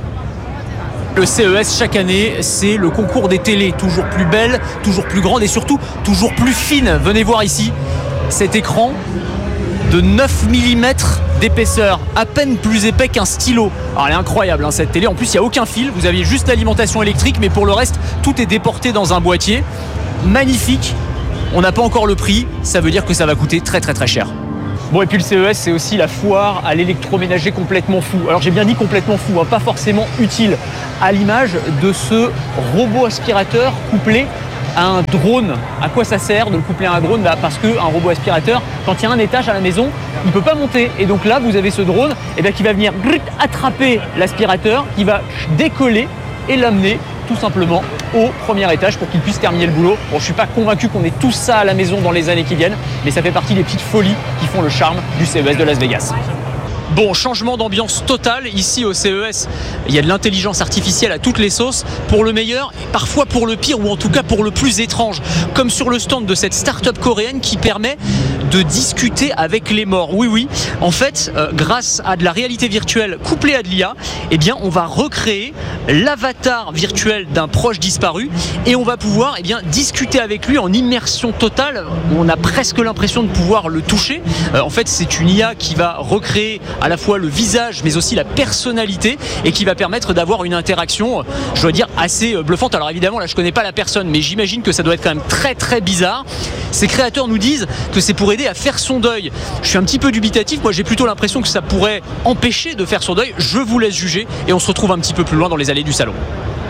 Le CES, chaque année, c'est le concours des télés. Toujours plus belles, toujours plus grandes et surtout toujours plus fines. Venez voir ici cet écran de 9 mm d'épaisseur, à peine plus épais qu'un stylo. Alors elle est incroyable cette télé. En plus, il n'y a aucun fil. Vous avez juste l'alimentation électrique, mais pour le reste, tout est déporté dans un boîtier. Magnifique. On n'a pas encore le prix. Ça veut dire que ça va coûter très très très cher. Bon, et puis le CES, c'est aussi la foire à l'électroménager complètement fou. Alors j'ai bien dit complètement fou, pas forcément utile, à l'image de ce robot aspirateur couplé à un drone. À quoi ça sert de le coupler à un drone ? Parce qu'un robot aspirateur, quand il y a un étage à la maison, il ne peut pas monter. Et donc là, vous avez ce drone qui va venir attraper l'aspirateur, qui va décoller et l'amener tout simplement au premier étage pour qu'il puisse terminer le boulot. Bon, je ne suis pas convaincu qu'on ait tout ça à la maison dans les années qui viennent, mais ça fait partie des petites folies qui font le charme du CES de Las Vegas. Bon, changement d'ambiance total ici au CES. Il y a de l'intelligence artificielle à toutes les sauces, pour le meilleur et parfois pour le pire, ou en tout cas pour le plus étrange. Comme sur le stand de cette start-up coréenne qui permet de discuter avec les morts. Oui. En fait, grâce à de la réalité virtuelle couplée à de l'IA, eh bien, on va recréer l'avatar virtuel d'un proche disparu et on va pouvoir discuter avec lui en immersion totale. On a presque l'impression de pouvoir le toucher. En fait, c'est une IA qui va recréer à la fois le visage mais aussi la personnalité et qui va permettre d'avoir une interaction, je dois dire, assez bluffante. Alors évidemment là je connais pas la personne, mais j'imagine que ça doit être quand même très très bizarre. Ces créateurs nous disent que c'est pour aider à faire son deuil. Je suis un petit peu dubitatif, moi j'ai plutôt l'impression que ça pourrait empêcher de faire son deuil. Je vous laisse juger et on se retrouve un petit peu plus loin dans les allées du salon.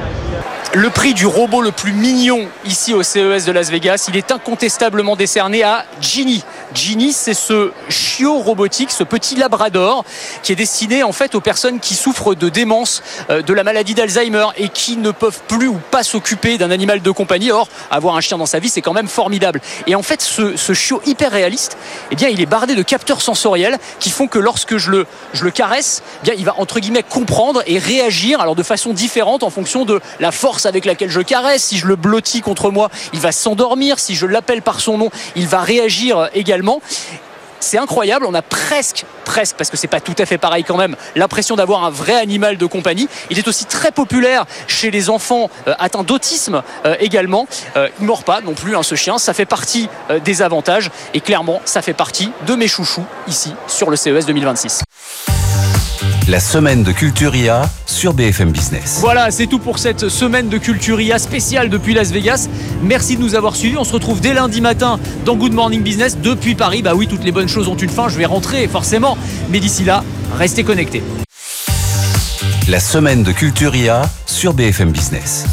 Le prix du robot le plus mignon ici au CES de Las Vegas, il est incontestablement décerné à Genie. Genie, c'est ce chiot robotique, ce petit labrador qui est destiné en fait aux personnes qui souffrent de démence, de la maladie d'Alzheimer et qui ne peuvent plus ou pas s'occuper d'un animal de compagnie. Or, avoir un chien dans sa vie, c'est quand même formidable. Et en fait, ce chiot hyper réaliste, il est bardé de capteurs sensoriels qui font que lorsque je le caresse, il va entre guillemets comprendre et réagir alors de façon différente en fonction de la force avec laquelle je caresse. Si je le blottis contre moi, il va s'endormir. Si je l'appelle par son nom, il va réagir également. C'est incroyable, on a presque, parce que c'est pas tout à fait pareil quand même, l'impression d'avoir un vrai animal de compagnie. Il est aussi très populaire chez les enfants atteints d'autisme également. Il ne mord pas non plus ce chien, ça fait partie des avantages et clairement ça fait partie de mes chouchous ici sur le CES 2026. La semaine de Culture IA sur BFM Business. Voilà, c'est tout pour cette semaine de Culture IA spéciale depuis Las Vegas. Merci de nous avoir suivis. On se retrouve dès lundi matin dans Good Morning Business depuis Paris. Bah oui, toutes les bonnes choses ont une fin. Je vais rentrer forcément. Mais d'ici là, restez connectés. La semaine de Culture IA sur BFM Business.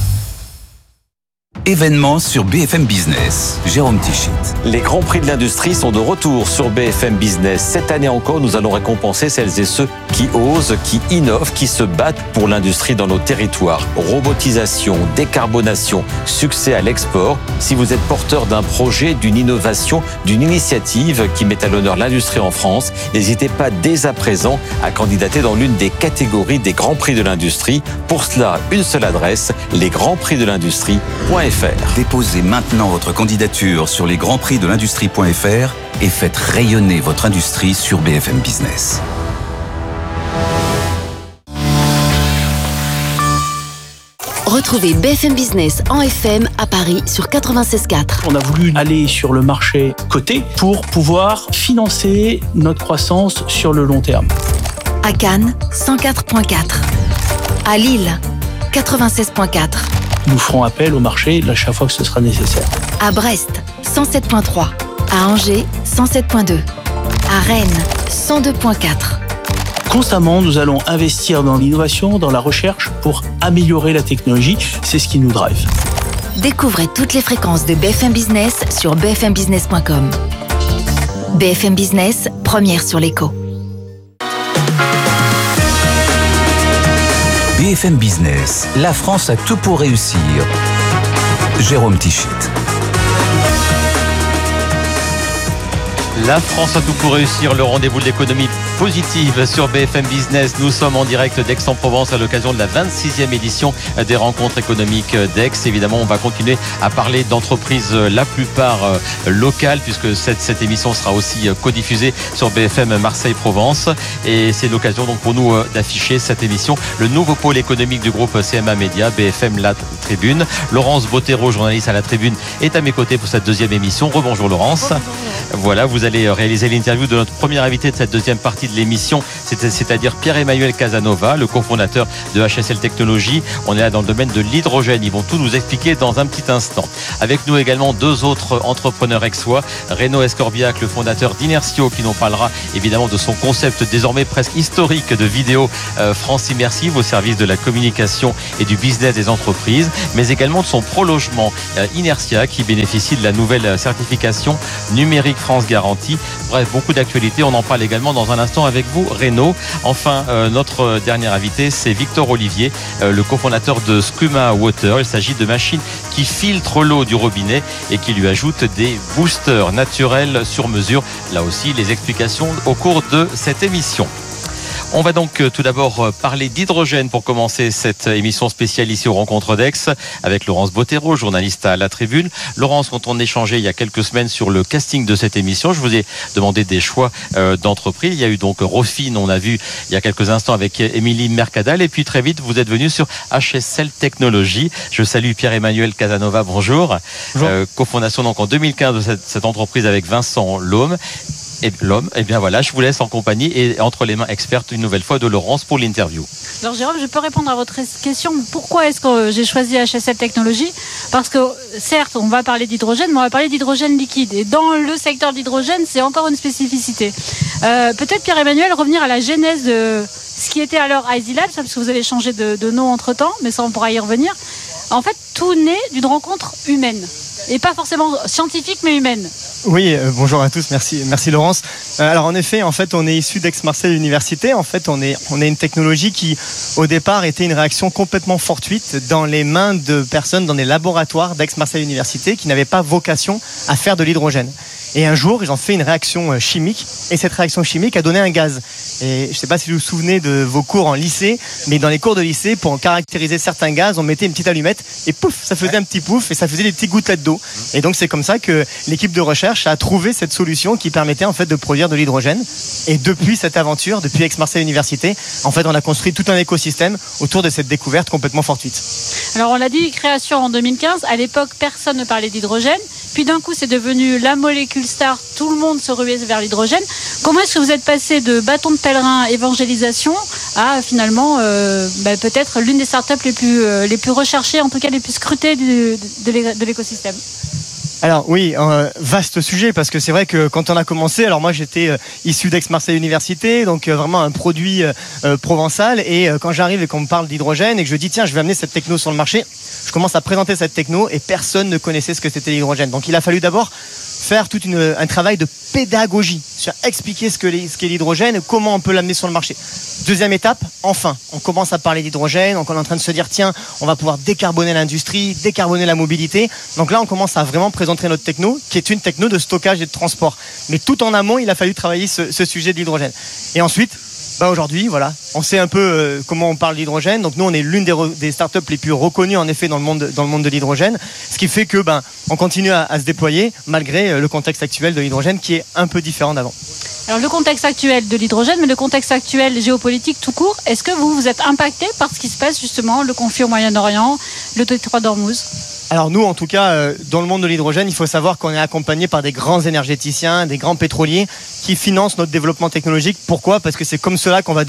Événement sur BFM Business. Jérôme Tichit. Les grands prix de l'industrie sont de retour sur BFM Business. Cette année encore, nous allons récompenser celles et ceux qui osent, qui innovent, qui se battent pour l'industrie dans nos territoires. Robotisation, décarbonation, succès à l'export. Si vous êtes porteur d'un projet, d'une innovation, d'une initiative qui met à l'honneur l'industrie en France, n'hésitez pas dès à présent à candidater dans l'une des catégories des grands prix de l'industrie. Pour cela, une seule adresse, lesgrandsprixdelindustrie.fr. lesgrandsprix.fr. Déposez maintenant votre candidature sur lesgrandsprix-de-l'industrie.fr et faites rayonner votre industrie sur BFM Business. Retrouvez BFM Business en FM à Paris sur 96.4. On a voulu aller sur le marché coté pour pouvoir financer notre croissance sur le long terme. À Cannes, 104.4. À Lille, 96.4. Nous ferons appel au marché à chaque fois que ce sera nécessaire. À Brest, 107.3. À Angers, 107.2. À Rennes, 102.4. Constamment, nous allons investir dans l'innovation, dans la recherche pour améliorer la technologie. C'est ce qui nous drive. Découvrez toutes les fréquences de BFM Business sur bfmbusiness.com. BFM Business, première sur l'écho. BFM Business, la France a tout pour réussir. Jérôme Tichit. La France a tout pour réussir, le rendez-vous de l'économie positive sur BFM Business. Nous sommes en direct d'Aix-en-Provence à l'occasion de la 26e édition des rencontres économiques d'Aix. Évidemment, on va continuer à parler d'entreprises, la plupart locales, puisque cette émission sera aussi codiffusée sur BFM Marseille-Provence. Et c'est l'occasion donc pour nous d'afficher cette émission, le nouveau pôle économique du groupe CMA Média, BFM La Tribune. Laurence Bottero, journaliste à La Tribune, est à mes côtés pour cette deuxième émission. Rebonjour Laurence. Bonjour. Voilà, vous allez réaliser l'interview de notre premier invité de cette deuxième partie de l'émission, c'est-à-dire Pierre-Emmanuel Casanova, le cofondateur de HSL Technologies. On est là dans le domaine de l'hydrogène. Ils vont tout nous expliquer dans un petit instant. Avec nous également deux autres entrepreneurs aixois, Renaud Escorbiac, le fondateur d'Inertio, qui nous parlera évidemment de son concept désormais presque historique de vidéo France Immersive au service de la communication et du business des entreprises, mais également de son prolongement Inertia, qui bénéficie de la nouvelle certification numérique France Garantie. Bref, beaucoup d'actualités. On en parle également dans un instant avec vous, Renaud. Enfin, notre dernier invité, c'est Victor Olivier, le cofondateur de Skuma Water. Il s'agit de machines qui filtrent l'eau du robinet et qui lui ajoutent des boosters naturels sur mesure. Là aussi, les explications au cours de cette émission. On va donc tout d'abord parler d'hydrogène pour commencer cette émission spéciale ici aux Rencontres d'Aix avec Laurence Bottero, journaliste à La Tribune. Laurence, quand on échangeait il y a quelques semaines sur le casting de cette émission, je vous ai demandé des choix d'entreprise. Il y a eu donc Rofine, on a vu il y a quelques instants avec Émilie Mercadal, et puis très vite vous êtes venu sur HSL Technologies. Je salue Pierre-Emmanuel Casanova, bonjour. Bonjour. Cofondation donc en 2015 de cette entreprise avec Vincent Laume. Et bien voilà, je vous laisse en compagnie et entre les mains expertes une nouvelle fois de Laurence pour l'interview. Alors Jérôme, je peux répondre à votre question. Pourquoi est-ce que j'ai choisi HSL Technologies ? Parce que certes, on va parler d'hydrogène, mais on va parler d'hydrogène liquide. Et dans le secteur de l'hydrogène, c'est encore une spécificité. Peut-être Pierre-Emmanuel, revenir à la genèse de ce qui était alors Easy Labs, parce que vous avez changé de nom entre-temps, mais ça on pourra y revenir. En fait, tout naît d'une rencontre humaine. Et pas forcément scientifique, mais humaine. Oui, bonjour à tous, merci Laurence. Alors en effet, on est issu d'Aix-Marseille Université. En fait, on est une technologie qui, au départ, était une réaction complètement fortuite dans les mains de personnes dans des laboratoires d'Aix-Marseille Université qui n'avaient pas vocation à faire de l'hydrogène. Et un jour, ils ont fait une réaction chimique, et cette réaction chimique a donné un gaz. Et je ne sais pas si vous vous souvenez de vos cours en lycée, mais dans les cours de lycée, pour caractériser certains gaz, on mettait une petite allumette, et pouf, ça faisait un petit pouf, et ça faisait des petites gouttelettes d'eau. Et donc c'est comme ça que l'équipe de recherche a trouvé cette solution qui permettait en fait de produire de l'hydrogène. Et depuis cette aventure, depuis Aix-Marseille Université, en fait, on a construit tout un écosystème autour de cette découverte complètement fortuite. Alors on l'a dit, création en 2015. À l'époque, personne ne parlait d'hydrogène. Puis d'un coup, c'est devenu la molécule star. Tout le monde se ruait vers l'hydrogène. Comment est-ce que vous êtes passé de bâton de pèlerin évangélisation à finalement peut-être l'une des startups les plus recherchées, en tout cas les plus scrutées de l'écosystème? Alors oui, vaste sujet, parce que c'est vrai que quand on a commencé, alors moi j'étais issu d'Aix-Marseille Université, donc vraiment un produit provençal, et quand j'arrive et qu'on me parle d'hydrogène et que je dis tiens, je vais amener cette techno sur le marché, je commence à présenter cette techno et personne ne connaissait ce que c'était l'hydrogène. Donc il a fallu d'abord faire tout un travail de pédagogie sur expliquer ce qu'est l'hydrogène et comment on peut l'amener sur le marché. Deuxième étape, enfin, on commence à parler d'hydrogène, donc on est en train de se dire tiens, on va pouvoir décarboner l'industrie, décarboner la mobilité. Donc là, on commence à vraiment présenter notre techno, qui est une techno de stockage et de transport. Mais tout en amont, il a fallu travailler ce sujet de l'hydrogène. Et ensuite, Aujourd'hui, voilà, on sait un peu comment on parle d'hydrogène. Donc nous, on est l'une des startups les plus reconnues en effet dans le monde de l'hydrogène, ce qui fait que on continue à se déployer malgré le contexte actuel de l'hydrogène qui est un peu différent d'avant. Alors le contexte actuel de l'hydrogène, mais le contexte actuel géopolitique tout court, est-ce que vous êtes impacté par ce qui se passe justement, le conflit au Moyen-Orient, le détroit d'Ormuz ? Alors nous, en tout cas, dans le monde de l'hydrogène, il faut savoir qu'on est accompagné par des grands énergéticiens, des grands pétroliers qui financent notre développement technologique. Pourquoi ? Parce que c'est comme cela qu'on va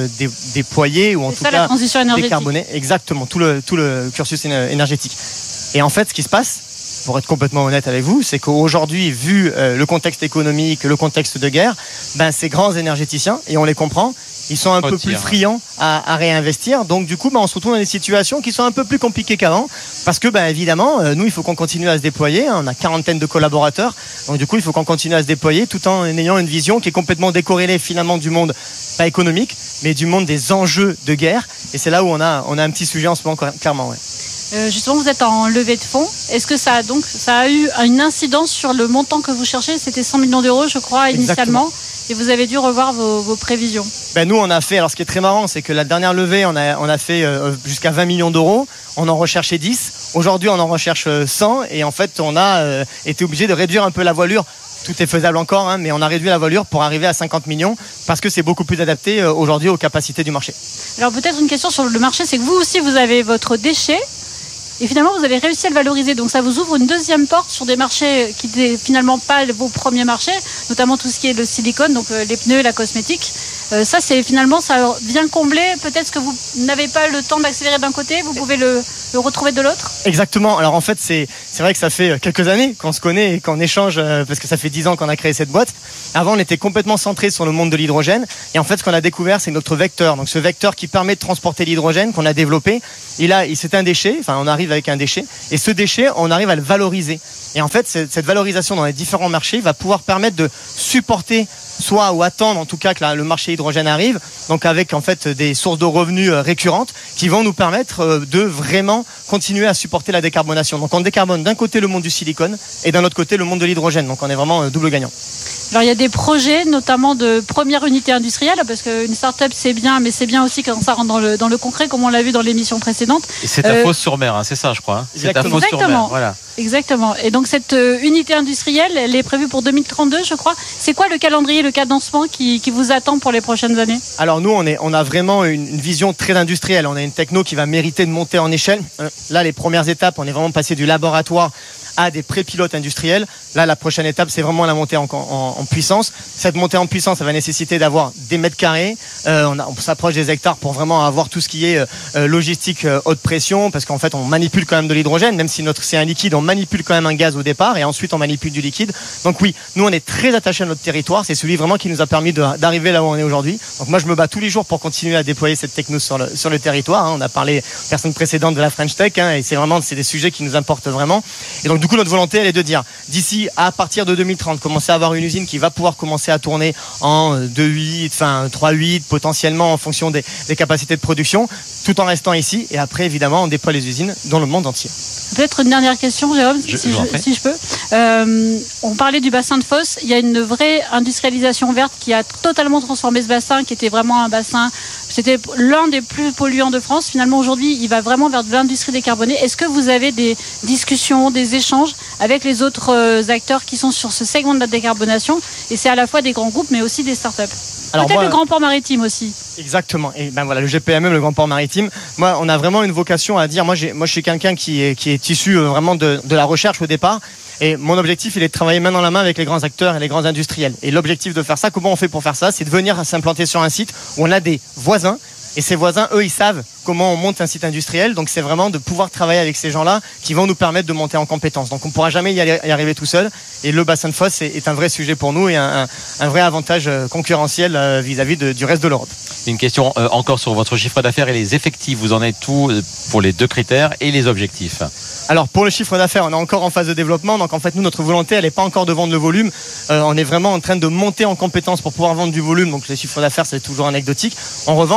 déployer ou en tout cas décarboner exactement tout le cursus énergétique. Et en fait, ce qui se passe, pour être complètement honnête avec vous, c'est qu'aujourd'hui, vu le contexte économique, le contexte de guerre, ces grands énergéticiens, et on les comprend, ils sont un peu plus friands à réinvestir. Donc du coup, on se retrouve dans des situations qui sont un peu plus compliquées qu'avant. Parce que évidemment, nous, il faut qu'on continue à se déployer. On a 40 de collaborateurs. Donc du coup, il faut qu'on continue à se déployer tout en ayant une vision qui est complètement décorrélée finalement du monde, pas économique, mais du monde des enjeux de guerre. Et c'est là où on a un petit sujet en ce moment, clairement. Ouais. Justement, vous êtes en levée de fonds. Est-ce que ça a eu une incidence sur le montant que vous cherchez ? C'était 100 millions d'euros, je crois, initialement. Exactement. Et vous avez dû revoir vos prévisions. Nous, on a fait, alors ce qui est très marrant, c'est que la dernière levée, on a fait jusqu'à 20 millions d'euros. On en recherchait 10. Aujourd'hui, on en recherche 100. Et en fait, on a été obligé de réduire un peu la voilure. Tout est faisable encore, mais on a réduit la voilure pour arriver à 50 millions parce que c'est beaucoup plus adapté aujourd'hui aux capacités du marché. Alors peut-être une question sur le marché, c'est que vous aussi, vous avez votre déchet. Et finalement, vous avez réussi à le valoriser. Donc, ça vous ouvre une deuxième porte sur des marchés qui n'étaient finalement pas vos premiers marchés, notamment tout ce qui est le silicone, donc les pneus, la cosmétique. Ça, c'est finalement, ça vient combler peut-être ce que vous n'avez pas le temps d'accélérer d'un côté, vous pouvez le retrouver de l'autre. Exactement. Alors, en fait, c'est vrai que ça fait quelques années qu'on se connaît et qu'on échange, parce que ça fait 10 ans qu'on a créé cette boîte. Avant, on était complètement centré sur le monde de l'hydrogène. Et en fait, ce qu'on a découvert, c'est notre vecteur. Donc, ce vecteur qui permet de transporter l'hydrogène qu'on a développé. C'est un déchet. Enfin, on arrive avec un déchet. Et ce déchet, on arrive à le valoriser. Et en fait, cette valorisation dans les différents marchés va pouvoir permettre de supporter ou attendre en tout cas que le marché hydrogène arrive, donc avec en fait des sources de revenus récurrentes qui vont nous permettre de vraiment continuer à supporter la décarbonation. Donc on décarbone d'un côté le monde du silicone et d'un autre côté le monde de l'hydrogène. Donc on est vraiment double gagnant. Alors il y a des projets notamment de première unité industrielle, parce qu'une start-up c'est bien, mais c'est bien aussi quand ça rentre dans le concret, comme on l'a vu dans l'émission précédente. Et c'est à Fos-sur-Mer, c'est ça je crois. C'est à Fos-sur-Mer, voilà. Exactement. Et donc cette unité industrielle, elle est prévue pour 2032 je crois. C'est quoi le calendrier, le cadencement qui vous attend pour les prochaines années ? Alors nous on a vraiment une vision très industrielle. On a une techno qui va mériter de monter en échelle. Là les premières étapes, on est vraiment passé du laboratoire à des pré-pilotes industriels. Là, la prochaine étape, c'est vraiment la montée en puissance. Cette montée en puissance, ça va nécessiter d'avoir des mètres carrés. On s'approche des hectares pour vraiment avoir tout ce qui est logistique haute pression, parce qu'en fait, on manipule quand même de l'hydrogène, même si c'est un liquide, on manipule quand même un gaz au départ, et ensuite on manipule du liquide. Donc oui, nous, on est très attachés à notre territoire. C'est celui vraiment qui nous a permis d'arriver là où on est aujourd'hui. Donc moi, je me bats tous les jours pour continuer à déployer cette techno sur le territoire. On a parlé personne précédente de la French Tech, et c'est des sujets qui nous importent vraiment. Et donc du coup, notre volonté, elle est de dire d'ici à partir de 2030, commencer à avoir une usine qui va pouvoir commencer à tourner en 2.8, 3.8 potentiellement en fonction des capacités de production, tout en restant ici. Et après, évidemment, on déploie les usines dans le monde entier. Peut-être une dernière question, Jérôme, si je peux. On parlait du bassin de Fos. Il y a une vraie industrialisation verte qui a totalement transformé ce bassin, qui était vraiment un bassin, c'était l'un des plus polluants de France. Finalement, aujourd'hui, il va vraiment vers de l'industrie décarbonée. Est-ce que vous avez des discussions, des échanges avec les autres acteurs qui sont sur ce segment de la décarbonation ? Et c'est à la fois des grands groupes, mais aussi des startups. Peut-être le Grand Port Maritime aussi. Exactement. Et voilà, le GPMM, le Grand Port Maritime. Moi, on a vraiment une vocation à dire. Moi, je suis quelqu'un qui est issu vraiment de la recherche au départ. Et mon objectif, il est de travailler main dans la main avec les grands acteurs et les grands industriels. Et l'objectif de faire ça, comment on fait pour faire ça ? C'est de venir s'implanter sur un site où on a des voisins. Et ces voisins, eux, ils savent comment on monte un site industriel. Donc, c'est vraiment de pouvoir travailler avec ces gens-là qui vont nous permettre de monter en compétences. Donc, on ne pourra jamais y arriver tout seul. Et le bassin de Fos est un vrai sujet pour nous et un vrai avantage concurrentiel vis-à-vis du reste de l'Europe. Une question encore sur votre chiffre d'affaires et les effectifs. Vous en êtes où pour les deux critères et les objectifs ? Alors, pour le chiffre d'affaires, on est encore en phase de développement. Donc, en fait, nous, notre volonté, elle n'est pas encore de vendre le volume. On est vraiment en train de monter en compétences pour pouvoir vendre du volume. Donc, le chiffre d'affaires, c'est toujours anecdotique. En revanche, aujourd'hui,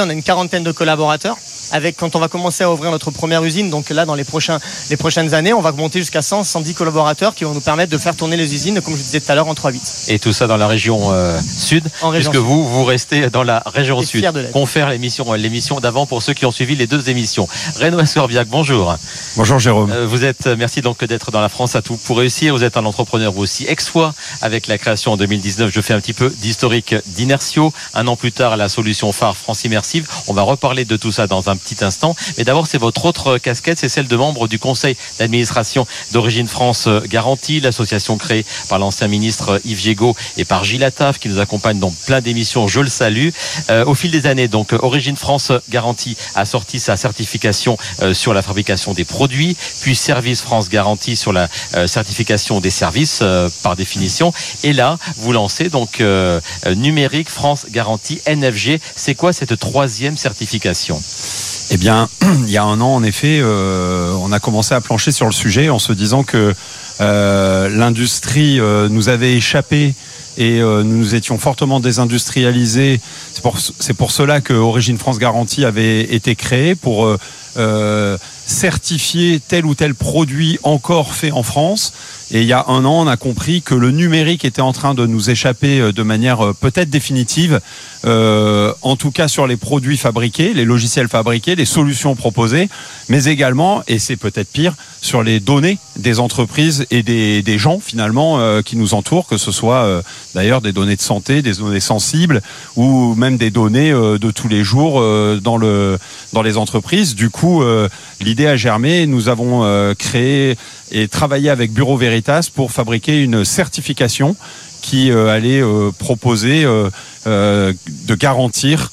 on a une 40aine de collaborateurs. Quand on va commencer à ouvrir notre première usine, donc là dans les prochaines années, on va monter jusqu'à 110 collaborateurs qui vont nous permettre de faire tourner les usines, comme je disais tout à l'heure, en 3-8. Et tout ça dans la région sud, puisque vous restez dans la région sud. Confère l'émission d'avant pour ceux qui ont suivi les 2 émissions. Renaud Escorbiac, bonjour. Bonjour Jérôme. Merci donc d'être dans la France à tout pour réussir. Vous êtes un entrepreneur vous aussi ex-fois avec la création en 2019. Je fais un petit peu d'historique d'Inertio. 1 an plus tard, la solution phare France Immersive. On va reparler de tout ça dans un petit instant. Mais d'abord, c'est votre autre casquette, c'est celle de membre du conseil d'administration d'Origine France Garantie, l'association créée par l'ancien ministre Yves Jégo et par Gilles Attaf, qui nous accompagne dans plein d'émissions. Je le salue. Au fil des années, donc, Origine France Garantie a sorti sa certification sur la fabrication des produits, puis Service France Garantie sur la certification des services par définition. Et là, vous lancez donc Numérique France Garantie NFG. C'est quoi cette 3e certification ? Eh bien, il y a 1 an, en effet, on a commencé à plancher sur le sujet en se disant que l'industrie nous avait échappé et nous étions fortement désindustrialisés. C'est pour cela que Origine France Garantie avait été créée pour certifier tel ou tel produit encore fait en France. Et il y a 1 an, on a compris que le numérique était en train de nous échapper de manière peut-être définitive, en tout cas sur les produits fabriqués, les logiciels fabriqués, les solutions proposées, mais également, et c'est peut-être pire, sur les données des entreprises et des gens finalement qui nous entourent, que ce soit d'ailleurs des données de santé, des données sensibles ou même des données de tous les jours dans les entreprises. Du coup, l'idée a germé. Nous avons créé et travaillé avec Bureau Veritas pour fabriquer une certification qui allait proposer de garantir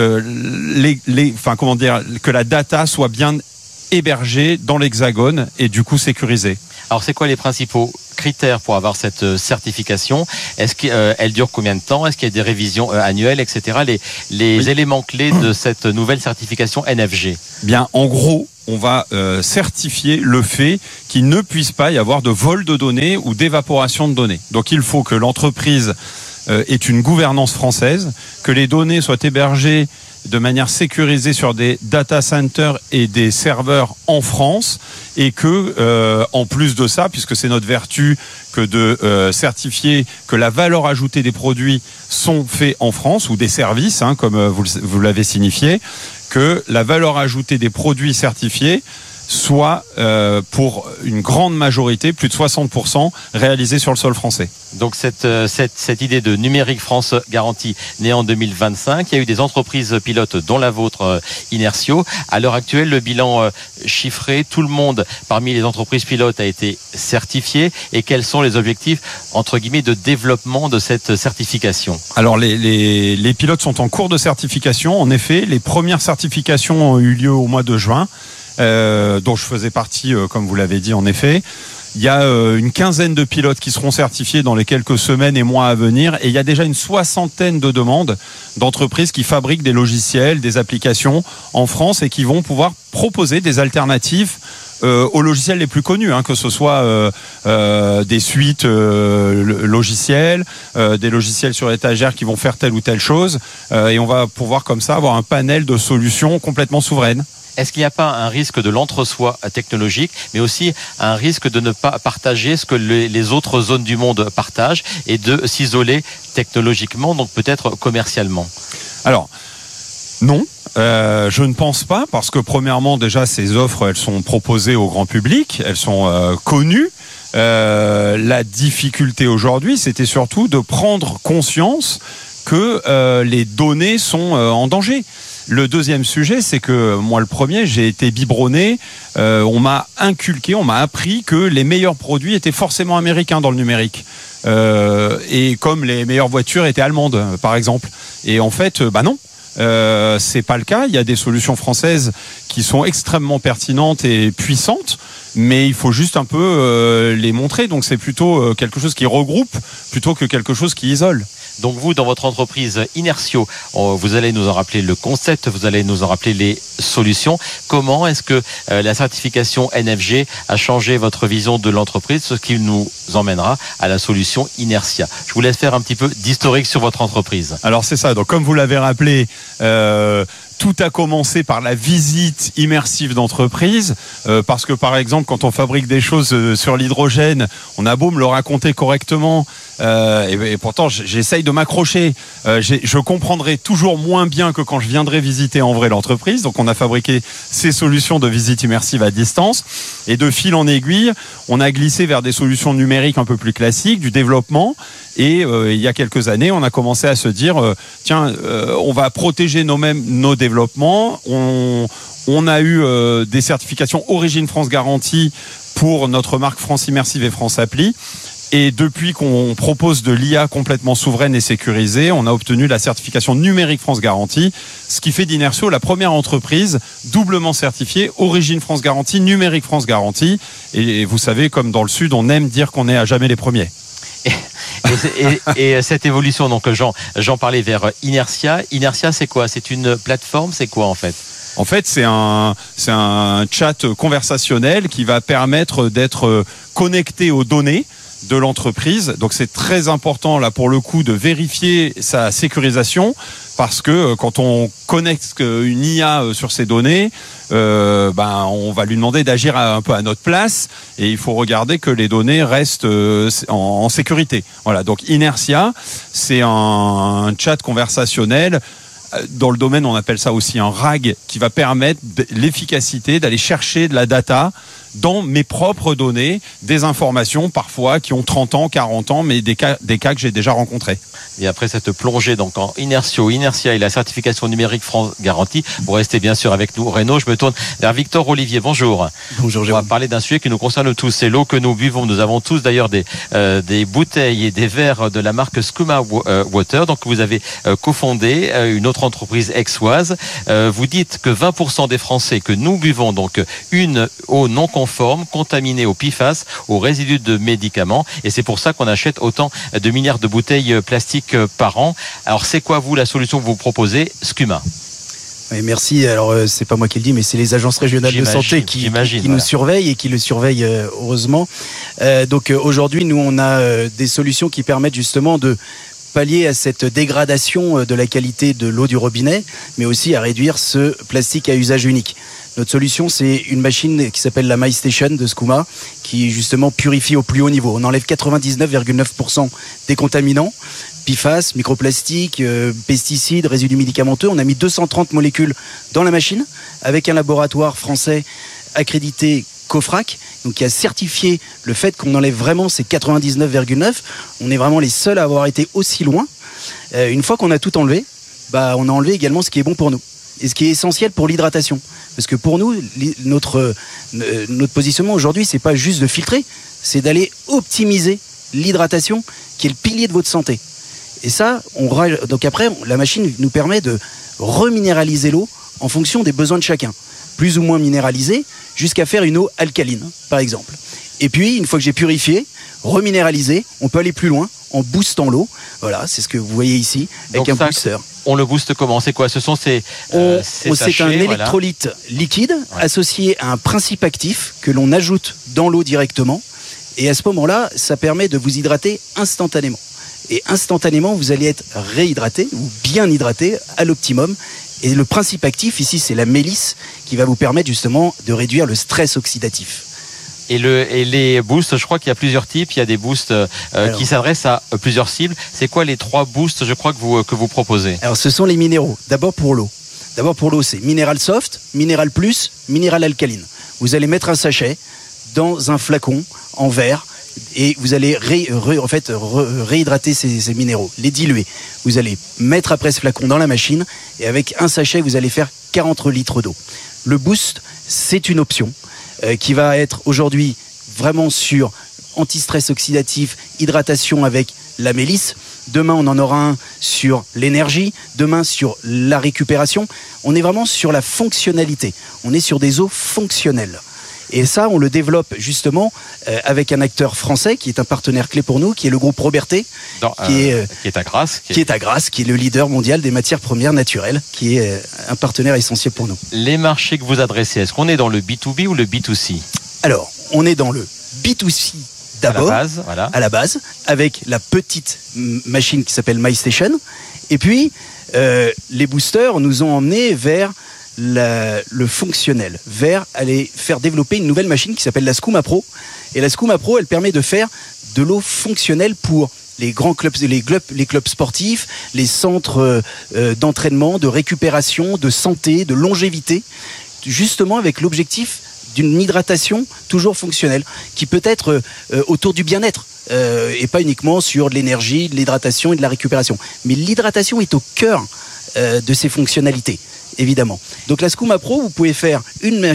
que la data soit bien hébergée dans l'Hexagone et du coup sécurisée. Alors c'est quoi les principaux critères pour avoir cette certification? Est-ce qu'elle dure combien de temps? Est-ce qu'il y a des révisions annuelles, etc. Les éléments clés de cette nouvelle certification NFG. Bien, en gros, on va certifier le fait qu'il ne puisse pas y avoir de vol de données ou d'évaporation de données. Donc il faut que l'entreprise ait une gouvernance française, que les données soient hébergées de manière sécurisée sur des data centers et des serveurs en France, et que, en plus de ça, puisque c'est notre vertu que de certifier que la valeur ajoutée des produits sont faits en France, ou des services, comme vous l'avez signifié, que la valeur ajoutée des produits certifiés soit pour une grande majorité, plus de 60%, réalisée sur le sol français. Donc cette idée de Numérique France Garantie née en 2025, il y a eu des entreprises pilotes dont la vôtre, Inertio. À l'heure actuelle, le bilan chiffré, tout le monde parmi les entreprises pilotes a été certifié. Et quels sont les objectifs, entre guillemets, de développement de cette certification? Alors les pilotes sont en cours de certification. En effet, les premières certifications ont eu lieu au mois de juin. Dont je faisais partie, comme vous l'avez dit, en effet. Il y a une quinzaine de pilotes qui seront certifiés dans les quelques semaines et mois à venir, et il y a déjà une 60aine de demandes d'entreprises qui fabriquent des logiciels, des applications en France et qui vont pouvoir proposer des alternatives aux logiciels les plus connus, que ce soit des suites logicielles, des logiciels sur étagère qui vont faire telle ou telle chose, et on va pouvoir comme ça avoir un panel de solutions complètement souveraines. Est-ce qu'il n'y a pas un risque de l'entre-soi technologique, mais aussi un risque de ne pas partager ce que les autres zones du monde partagent et de s'isoler technologiquement, donc peut-être commercialement? Alors, non. Je ne pense pas, parce que premièrement, déjà, ces offres, elles sont proposées au grand public, elles sont connues. La difficulté aujourd'hui, c'était surtout de prendre conscience que les données sont en danger. Le deuxième sujet, c'est que moi, le premier, j'ai été biberonné. On m'a inculqué, on m'a appris que les meilleurs produits étaient forcément américains dans le numérique. Et comme les meilleures voitures étaient allemandes, par exemple. Et en fait, non. C'est pas le cas. Il y a des solutions françaises qui sont extrêmement pertinentes et puissantes, mais il faut juste un peu les montrer. Donc c'est plutôt quelque chose qui regroupe plutôt que quelque chose qui isole. Donc vous, dans votre entreprise Inertio, vous allez nous en rappeler le concept, vous allez nous en rappeler les solutions. Comment est-ce que la certification NFG a changé votre vision de l'entreprise, ce qui nous emmènera à la solution Inertia? Je vous laisse faire un petit peu d'historique sur votre entreprise. Alors c'est ça, donc comme vous l'avez rappelé, Tout a commencé par la visite immersive d'entreprise, parce que par exemple, quand on fabrique des choses sur l'hydrogène, on a beau me le raconter correctement, et pourtant j'essaye de m'accrocher. Je comprendrai toujours moins bien que quand je viendrai visiter en vrai l'entreprise. Donc on a fabriqué ces solutions de visite immersive à distance, et de fil en aiguille, on a glissé vers des solutions numériques un peu plus classiques, du développement. Et il y a quelques années, on a commencé à se dire, on va protéger nos développements. On a eu des certifications Origine France Garantie pour notre marque France Immersive et France Appli. Et depuis qu'on propose de l'IA complètement souveraine et sécurisée, on a obtenu la certification numérique France Garantie, ce qui fait d'Inertio la première entreprise doublement certifiée Origine France Garantie, numérique France Garantie. Et vous savez, comme dans le Sud, on aime dire qu'on est à jamais les premiers. Et cette évolution, donc j'en parlais vers Inertia. Inertia, c'est quoi? C'est une plateforme? C'est quoi en fait? En fait, c'est un chat conversationnel qui va permettre d'être connecté aux données de l'entreprise. Donc c'est très important là pour le coup de vérifier sa sécurisation, parce que quand on connecte une IA sur ces données, on va lui demander d'agir un peu à notre place, et il faut regarder que les données restent en sécurité. Voilà, donc Inertia, c'est un chat conversationnel. Dans le domaine, on appelle ça aussi un RAG, qui va permettre l'efficacité d'aller chercher de la data dans mes propres données, des informations parfois qui ont 30 ans, 40 ans, mais des cas que j'ai déjà rencontrés. Et après cette plongée donc en Inertia et la certification numérique France Garantie, vous restez bien sûr avec nous, Renaud. Je me tourne vers Victor Olivier. Bonjour. Bonjour. On va parler d'un sujet qui nous concerne tous, c'est l'eau que nous buvons. Nous avons tous d'ailleurs des bouteilles et des verres de la marque Skouma Water. Donc vous avez cofondé une autre entreprise aixoise. Vous dites que 20% des Français que nous buvons donc une eau non conforme, contaminée au PFAS, aux résidus de médicaments, et c'est pour ça qu'on achète autant de milliards de bouteilles plastiques par an. Alors c'est quoi vous la solution que vous proposez, Skouma? Oui, merci. Alors c'est pas moi qui le dis, mais c'est les agences régionales de santé qui nous surveillent, et qui le surveillent heureusement. Donc aujourd'hui, nous on a des solutions qui permettent justement de pallier à cette dégradation de la qualité de l'eau du robinet, mais aussi à réduire ce plastique à usage unique. Notre solution, c'est une machine qui s'appelle la MyStation de Skouma, qui justement purifie au plus haut niveau. On enlève 99,9% des contaminants, PFAS, microplastiques, pesticides, résidus médicamenteux. On a mis 230 molécules dans la machine, avec un laboratoire français accrédité COFRAC, donc qui a certifié le fait qu'on enlève vraiment ces 99,9. On est vraiment les seuls à avoir été aussi loin. Une fois qu'on a tout enlevé, on a enlevé également ce qui est bon pour nous, et ce qui est essentiel pour l'hydratation. Parce que pour nous, notre positionnement aujourd'hui, c'est pas juste de filtrer, c'est d'aller optimiser l'hydratation, qui est le pilier de votre santé. Et ça, donc après, la machine nous permet de reminéraliser l'eau en fonction des besoins de chacun. Plus ou moins minéralisée, jusqu'à faire une eau alcaline, par exemple. Et puis, une fois que j'ai purifié, reminéralisé, on peut aller plus loin en boostant l'eau. Voilà, c'est ce que vous voyez ici, avec un booster. On le booste comment? C'est quoi? Ce sont ces c'est sachets, un électrolyte liquide associé à un principe actif que l'on ajoute dans l'eau directement. Et à ce moment-là, ça permet de vous hydrater instantanément. Et instantanément, vous allez être réhydraté ou bien hydraté à l'optimum. Et le principe actif ici, c'est la mélisse qui va vous permettre justement de réduire le stress oxydatif. Et les boosts, je crois qu'il y a plusieurs types. Il y a des boosts qui s'adressent à plusieurs cibles. C'est quoi les 3 boosts, je crois, que vous proposez? Alors, ce sont les minéraux. D'abord pour l'eau. C'est Minéral Soft, Minéral Plus, Minéral Alcaline. Vous allez mettre un sachet dans un flacon en verre, et vous allez réhydrater ces minéraux, les diluer. Vous allez mettre après ce flacon dans la machine, et avec un sachet, vous allez faire 40 litres d'eau. Le boost, c'est une option qui va être aujourd'hui vraiment sur anti-stress oxydatif, hydratation avec la mélisse. Demain, on en aura un sur l'énergie. Demain, sur la récupération. On est vraiment sur la fonctionnalité. On est sur des eaux fonctionnelles. Et ça, on le développe justement avec un acteur français qui est un partenaire clé pour nous, qui est le groupe Robertet, qui est à Grasse, qui est le leader mondial des matières premières naturelles, qui est un partenaire essentiel pour nous. Les marchés que vous adressez, est-ce qu'on est dans le B2B ou le B2C? Alors, on est dans le B2C d'abord, à la base, avec la petite machine qui s'appelle MyStation. Et puis, les boosters nous ont emmenés vers le fonctionnel, vers aller faire développer une nouvelle machine qui s'appelle la Skouma Pro. Et la Skouma Pro, elle permet de faire de l'eau fonctionnelle pour les grands clubs, les clubs sportifs, les centres d'entraînement, de récupération, de santé, de longévité, justement avec l'objectif d'une hydratation toujours fonctionnelle, qui peut être autour du bien-être, et pas uniquement sur de l'énergie, de l'hydratation et de la récupération. Mais l'hydratation est au cœur de ces fonctionnalités, évidemment. Donc la Skouma Pro, vous pouvez faire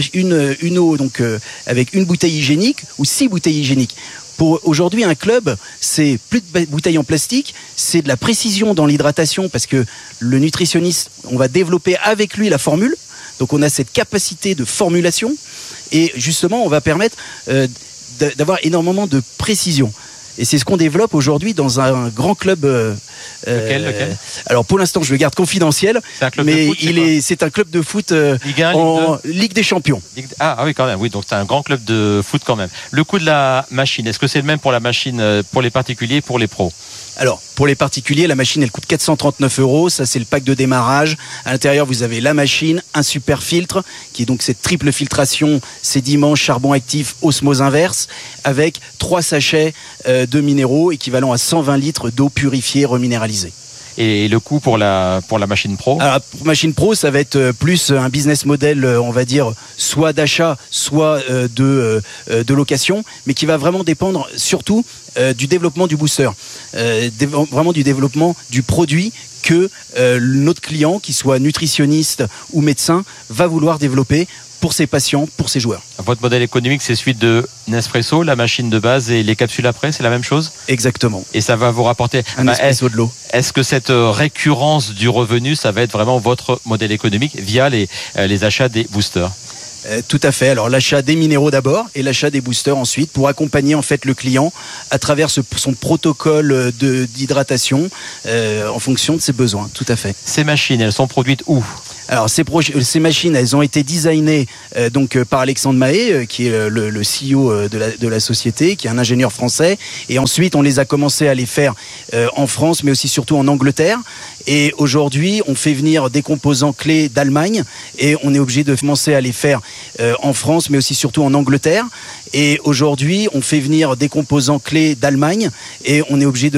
une eau donc, avec une bouteille hygiénique ou 6 bouteilles hygiéniques. Pour aujourd'hui, un club, c'est plus de bouteilles en plastique, c'est de la précision dans l'hydratation parce que le nutritionniste, on va développer avec lui la formule. Donc on a cette capacité de formulation et justement, on va permettre d'avoir énormément de précision. Et c'est ce qu'on développe aujourd'hui dans un grand club. Lequel Alors pour l'instant, je le garde confidentiel, mais c'est un club de foot Ligue 1, en Ligue des Champions. Ah oui, quand même. Oui, donc c'est un grand club de foot quand même. Le coût de la machine, est-ce que c'est le même pour la machine pour les particuliers et pour les pros? Alors, pour les particuliers, la machine, elle coûte 439 €. Ça, c'est le pack de démarrage. À l'intérieur, vous avez la machine, un super filtre, qui est donc cette triple filtration, sédiments, charbon actif, osmose inverse, avec 3 sachets de minéraux équivalent à 120 litres d'eau purifiée reminéralisée. Et le coût pour la machine pro? Alors, pour machine pro, ça va être plus un business model, on va dire, soit d'achat, soit de location, mais qui va vraiment dépendre surtout du développement du booster, vraiment du développement du produit que notre client, qu'il soit nutritionniste ou médecin, va vouloir développer pour ses patients, pour ses joueurs. Votre modèle économique, c'est celui de Nespresso, la machine de base et les capsules après, c'est la même chose? Exactement. Et ça va vous rapporter un espresso de l'eau. Est-ce que cette récurrence du revenu, ça va être vraiment votre modèle économique via les achats des boosters? Tout à fait. Alors l'achat des minéraux d'abord et l'achat des boosters ensuite pour accompagner en fait le client à travers son protocole d'hydratation en fonction de ses besoins. Tout à fait. Ces machines, elles sont produites où? Alors ces machines, elles ont été designées donc par Alexandre Mahé, qui est le CEO de la société, qui est un ingénieur français. Et ensuite, on les a commencé à les faire en France, mais aussi surtout en Angleterre. Et aujourd'hui, on fait venir des composants clés d'Allemagne et on est obligé de commencer à les faire en France, mais aussi surtout en Angleterre. Et aujourd'hui, on fait venir des composants clés d'Allemagne et on est obligé de